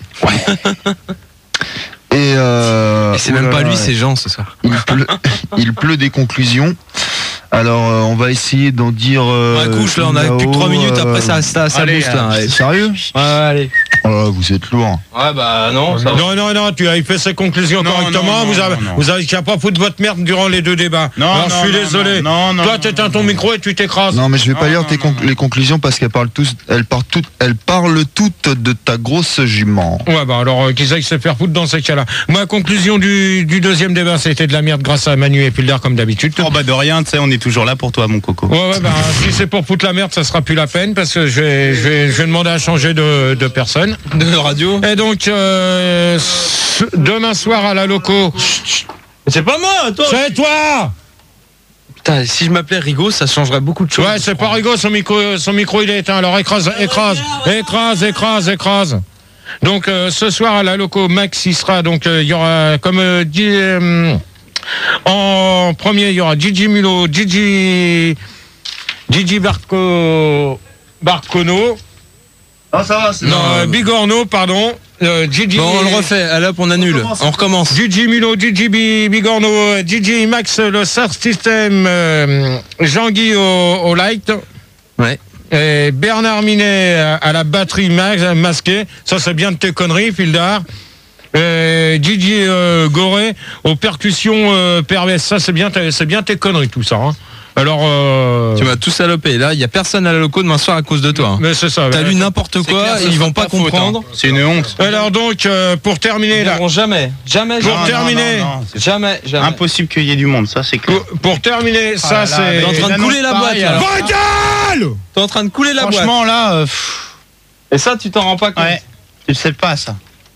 Et, euh, Et c'est oh même là pas là, lui, ouais. c'est Jean ce soir. Il pleut, il pleut des conclusions. Alors euh, on va essayer d'en dire. Euh, Ouais, couche, là, on a une plus de trois là-haut, minutes, après, ça- ça- ça allez, booste, là, euh, ouais. Sérieux? Ouais, allez. Oh là là, vous êtes lourd. Ouais, bah non, ça Non, non, non, tu as fait ses conclusions correctement. non, vous non, avez, non. vous avez qu'à pas foutre votre merde durant les deux débats. Non, Alors, non, je suis non, désolé. non, non, Toi, non, t'éteins ton micro et tu t'écrases. Non mais je vais pas lire tes conc- les conclusions parce qu'elles parlent tous, elles parlent toutes, elles parlent toutes de ta grosse jument. Ouais, bah alors, euh, qu'ils aillent se faire foutre dans ces cas-là. Moi, conclusion du, du deuxième débat, c'était de la merde grâce à Manu et Pildar, comme d'habitude. Oh bah de rien, tu sais, on est toujours là pour toi, mon coco. Ouais, ouais, bah, si c'est pour foutre la merde, ça sera plus la peine parce que je vais, je vais, je vais demander à changer de, de personne. De radio. Et donc, euh, s- demain soir à la loco. C'est pas moi, toi. C'est toi! Putain, si je m'appelais Rigaud, ça changerait beaucoup de choses. Ouais, c'est pas Rigaud, son micro, son micro il est éteint. Alors écrase, écrase, écrase, écrase, écrase. Donc euh, ce soir à la loco, Max il sera. Donc euh, il y aura comme euh, dit, euh, en premier il y aura Gigi Mulot, Gigi, Gigi Barco, Barcono. Ah ça va, c'est Non, euh, Bigorno, pardon. Euh, Gigi. Bon, on le refait. Allez hop, on annule. On recommence. Gigi Mulot, Gigi Bi- Bigorno, euh, Gigi Max, le Sound System, euh, Jean-Guy au, au light. Ouais. Et Bernard Minet à, à la batterie ma- masquée. Ça, c'est bien de tes conneries, Pildar. Et Gigi euh, Goré aux percussions euh, perverses. Ça, c'est bien, tes- c'est bien tes conneries, tout ça. Hein. Alors. Euh... Tu vas tout saloper. Là, il y a personne à la loco demain soir à cause de toi. hein. Mais c'est ça. T'as ouais. lu n'importe quoi, clair, ce ils sera vont pas ta faute, comprendre. hein. C'est une honte. Alors donc, euh, pour terminer Ils là. verront jamais, jamais, Pour jamais. terminer. Non, non, non, c'est Jamais, jamais. impossible qu'il y ait du monde, ça c'est clair. Pour, pour terminer, ça Ah là là, c'est. T'es en train de les couler la annonces boîte. pareilles, là. alors. Va gueule. T'es en train de couler la boîte. Franchement là, euh, pff, Et ça, tu t'en rends pas compte. ouais, tu le sais pas ça.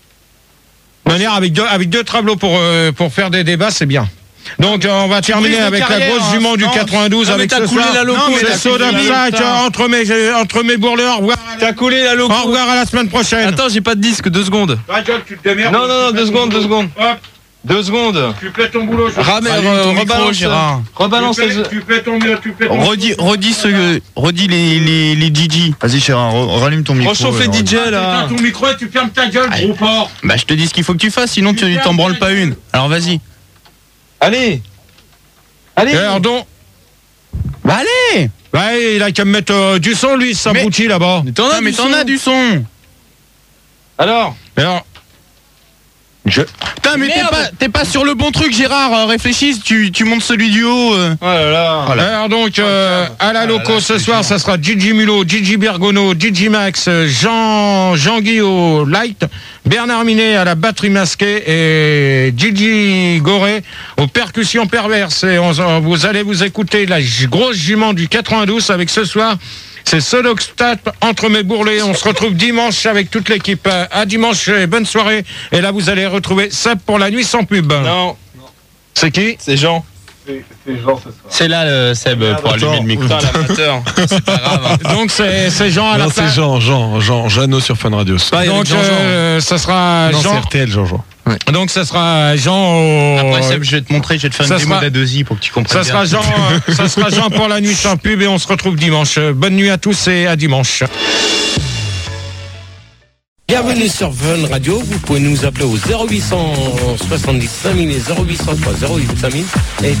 De manière avec deux avec deux tableaux pour euh, pour faire des débats, c'est bien. Donc euh, on va terminer brise de avec la carrière, grosse hein. jument du Non, quatre-vingt-douze non, mais avec t'as ce coulé soir. la loco, Non, mais t'as c'est Soda coulé la Black, loco. euh, entre mes entre mes bourrelets. Au revoir. T'as coulé la loco. Au revoir à la semaine prochaine. Attends, j'ai pas de disque, deux secondes. Va, John, tu te démerdes. Non, non, non, Tu deux fais ton secondes, deux boulot. secondes. Hop, Deux secondes. tu fais ton boulot. je- Ramène, Allume euh, ton micro, rebalance. Gérard. Rebalance tu fais, les. tu fais ton tu fais ton Redis, redis, ce, redis les, les, les Gigi. Vas-y Gérard, re- rallume ton micro. Rechauffe les euh, D J Tu là. éteins ton micro et tu fermes ta gueule, gros porc. Bah je te dis ce qu'il faut que tu fasses, sinon tu t'en branles pas une. Alors vas-y. Allez. Allez. Et alors donc, Bah allez. ouais, il a qu'à me mettre euh, du son lui, ça Mais- aboutit là-bas. T'en as Non mais du t'en son. as du son. Alors. Et alors, je. Putain mais t'es Merde. pas, t'es pas sur le bon truc Gérard, euh, réfléchis, tu, tu montes celui du haut. euh. Oh là là. Alors donc, euh, à la loco ce soir, ça sera Gigi Mulot, Gigi Bergono, Gigi Max, Jean, Jean-Guy au light, Bernard Minet à la batterie masquée et Gigi Goré aux percussions perverses. Et on- vous allez vous écouter la j- grosse jument du quatre-vingt-douze avec ce soir. C'est Sodoxtat entre mes bourrelets. On se retrouve dimanche avec toute l'équipe. Euh, À dimanche et bonne soirée. Et là, vous allez retrouver Seb pour la nuit sans pub. Non. C'est qui? C'est Jean. C'est là le Seb pour allumer le micro. Putain, l'amateur. C'est pas grave. hein. Donc c'est c'est Jean à la Non, c'est place. Jean, Jean, Jean, Jeannot sur Fun Radio. Pareil avec Donc Jean-Jean. euh, ça sera Non, c'est Jean. R T L, Jean-Jean. Ouais. Donc ça sera Jean au... Après, Seb, je vais te montrer, je vais te faire Ça une démo sera- d'Adosi pour que tu comprennes Ça bien. sera, Jean, euh, ça sera Jean pour la nuit sans pub et on se retrouve dimanche. Euh, Bonne nuit à tous et à dimanche. Bienvenue sur Fun Radio, vous pouvez nous appeler au zéro huit cent soixante-dix cinq mille et zéro huit cent trois zéro huit cinq mille et